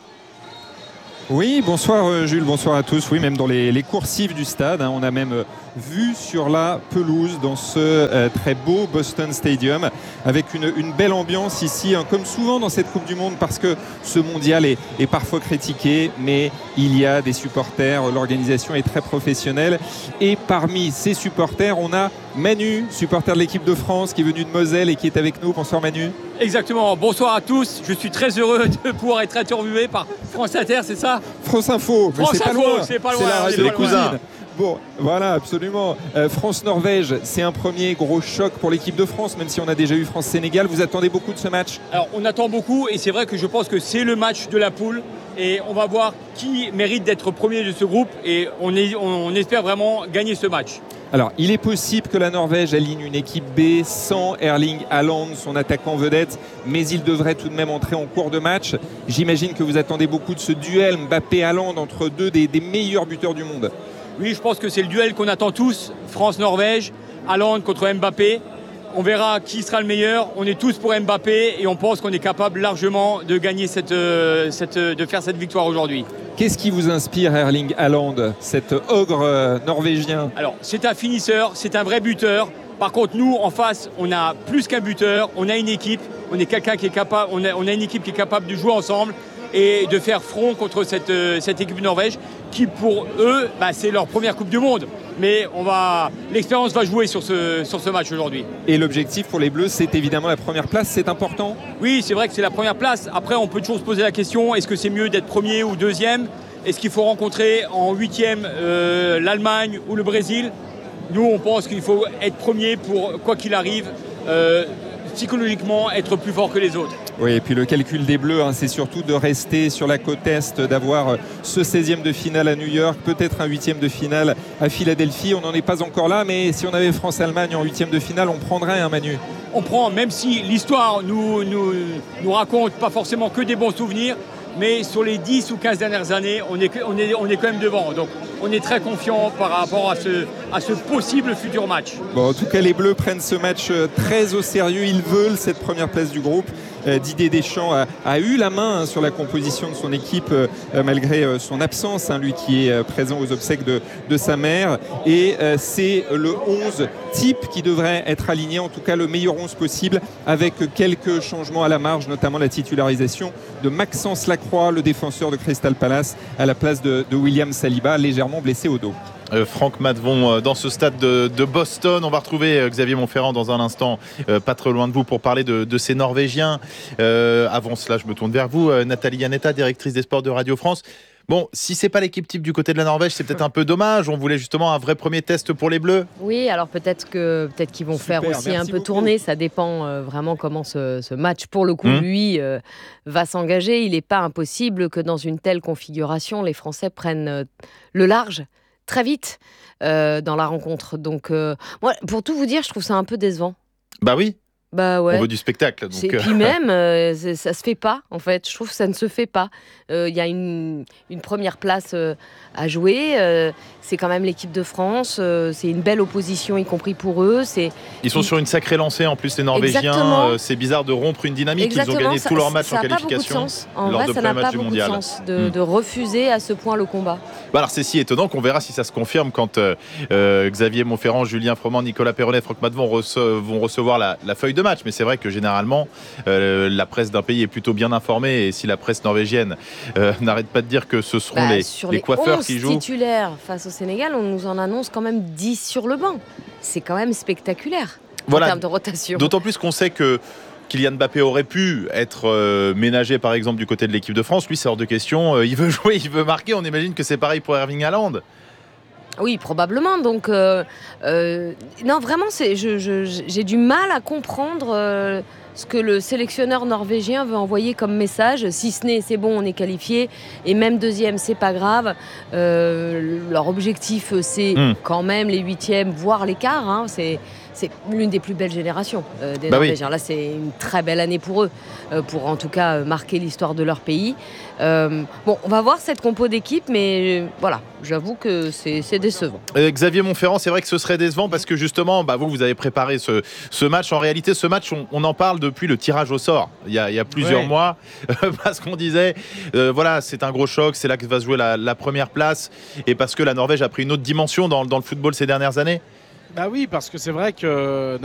Oui, bonsoir Jules, bonsoir à tous. Oui, même dans les, les coursives du stade, hein, on a même vu sur la pelouse dans ce euh, très beau Boston Stadium avec une, une belle ambiance ici, hein, comme souvent dans cette Coupe du Monde, parce que ce mondial est, est parfois critiqué, mais il y a des supporters, l'organisation est très professionnelle et parmi ces supporters, on a Manu, supporter de l'équipe de France qui est venu de Moselle et qui est avec nous. Bonsoir Manu. Exactement, bonsoir à tous. Je suis très heureux de pouvoir être interviewé par France Inter, c'est ça ? France Info, mais France c'est pas Info, loin. c'est pas loin. C'est la radio les cousins. Bon, voilà, absolument. Euh, France-Norvège, c'est un premier gros choc pour l'équipe de France, même si on a déjà eu France-Sénégal. Vous attendez beaucoup de ce match ? Alors, on attend beaucoup et c'est vrai que je pense que c'est le match de la poule. Et on va voir qui mérite d'être premier de ce groupe et on, est, on espère vraiment gagner ce match. Alors, il est possible que la Norvège aligne une équipe B sans Erling Haaland, son attaquant vedette, mais il devrait tout de même entrer en cours de match. J'imagine que vous attendez beaucoup de ce duel Mbappé-Haaland entre deux des, des meilleurs buteurs du monde. Oui, je pense que c'est le duel qu'on attend tous, France-Norvège, Haaland contre Mbappé. On verra qui sera le meilleur. On est tous pour Mbappé et on pense qu'on est capable largement de gagner cette, cette, de faire cette victoire aujourd'hui. Qu'est-ce qui vous inspire Erling Haaland, cet ogre norvégien ? Alors, c'est un finisseur, c'est un vrai buteur. Par contre, nous, en face, on a plus qu'un buteur. On a une équipe. On est quelqu'un qui est capable. On a, on a une équipe qui est capable de jouer ensemble et de faire front contre cette, cette équipe Norvège qui, pour eux, bah, c'est leur première Coupe du Monde. Mais on va, l'expérience va jouer sur ce, sur ce match aujourd'hui. Et l'objectif pour les Bleus, c'est évidemment la première place, c'est important ? Oui, c'est vrai que c'est la première place. Après, on peut toujours se poser la question, est-ce que c'est mieux d'être premier ou deuxième ? Est-ce qu'il faut rencontrer en huitième euh, l'Allemagne ou le Brésil ? Nous, on pense qu'il faut être premier pour, quoi qu'il arrive, euh, psychologiquement, être plus fort que les autres. Oui, et puis le calcul des Bleus, hein, c'est surtout de rester sur la côte Est, d'avoir ce seizième de finale à New York, peut-être un huitième de finale à Philadelphie. On n'en est pas encore là, mais si on avait France-Allemagne en huitième de finale, on prendrait un hein, Manu. On prend, même si l'histoire nous, nous, nous raconte pas forcément que des bons souvenirs, mais sur les dix ou quinze dernières années, on est, on est, on est quand même devant. Donc on est très confiant par rapport à ce, à ce possible futur match. Bon, en tout cas, les Bleus prennent ce match très au sérieux. Ils veulent cette première place du groupe. Euh, Didier Deschamps a, a eu la main hein, sur la composition de son équipe euh, malgré euh, son absence, hein, lui qui est euh, présent aux obsèques de, de sa mère. Et euh, c'est le onze type qui devrait être aligné, en tout cas le meilleur onze possible, avec quelques changements à la marge, notamment la titularisation de Maxence Lacroix, le défenseur de Crystal Palace, à la place de, de William Saliba, légèrement blessé au dos. Euh, Franck Matvon euh, dans ce stade de, de Boston. On va retrouver euh, Xavier Montferrand dans un instant, euh, pas très loin de vous, pour parler de, de ces Norvégiens. Euh, avant cela, je me tourne vers vous, euh, Nathalie Yanetta, directrice des sports de Radio France. Bon, si c'est pas l'équipe type du côté de la Norvège, c'est peut-être un peu dommage. On voulait justement un vrai premier test pour les Bleus. Oui, alors peut-être que peut-être qu'ils vont Super, faire aussi un peu beaucoup. tourner. Ça dépend euh, vraiment comment ce, ce match, pour le coup, mmh. lui, euh, va s'engager. Il n'est pas impossible que dans une telle configuration, les Français prennent euh, le large très vite euh, dans la rencontre. Donc, euh, moi, pour tout vous dire, je trouve ça un peu décevant. Bah oui. Bah ouais. On veut du spectacle. Donc Et puis même, euh, ça se fait pas, en fait. Je trouve que ça ne se fait pas. Il euh, y a une, une première place euh, à jouer. Euh, c'est quand même l'équipe de France. Euh, c'est une belle opposition, y compris pour eux. C'est... Ils sont sur une sacrée lancée, en plus, les Norvégiens. Euh, c'est bizarre de rompre une dynamique. Exactement. Ils ont gagné ça, tous leurs matchs ça en qualification. Pas beaucoup de sens. En lors vrai, de ça n'a pas beaucoup mondial. de sens de, mmh. de refuser à ce point le combat. Bah alors, c'est si étonnant qu'on verra si ça se confirme quand euh, euh, Xavier Monferrand, Julien Froment, Nicolas Perronnet, Franck Matt vont, rece- vont recevoir la, la feuille de match. Mais c'est vrai que généralement, Euh, la presse d'un pays est plutôt bien informée, et si la presse norvégienne euh, n'arrête pas de dire que ce seront bah, les, sur les les coiffeurs onze qui jouent titulaires face au Sénégal, on nous en annonce quand même dix sur le banc. C'est quand même spectaculaire voilà. en termes de rotation. D'autant plus qu'on sait que Kylian Mbappé aurait pu être euh, ménagé par exemple du côté de l'équipe de France. Lui, c'est hors de question, euh, il veut jouer, il veut marquer. On imagine que c'est pareil pour Erling Haaland. Oui, probablement. Donc, euh, euh, non, vraiment, c'est, je, je, j'ai du mal à comprendre euh, ce que le sélectionneur norvégien veut envoyer comme message. Si ce n'est, c'est bon, on est qualifié. Et même deuxième, c'est pas grave. Euh, leur objectif, c'est mmh. quand même les huitièmes, voire les quarts. Hein. C'est, c'est l'une des plus belles générations euh, des bah Norvégiens. Oui. Là, c'est une très belle année pour eux, euh, pour en tout cas marquer l'histoire de leur pays. Euh, bon, on va voir cette compo d'équipe, mais euh, voilà, j'avoue que c'est, c'est décevant. Euh, Xavier Monferrand, c'est vrai que ce serait décevant parce que justement, bah, vous, vous avez préparé ce, ce match. En réalité, ce match, on, on en parle depuis le tirage au sort, il y a, il y a plusieurs ouais. mois, parce qu'on disait, euh, voilà, c'est un gros choc, c'est là que va se jouer la, la première place, et parce que la Norvège a pris une autre dimension dans, dans le football ces dernières années. Bah oui, parce que c'est vrai que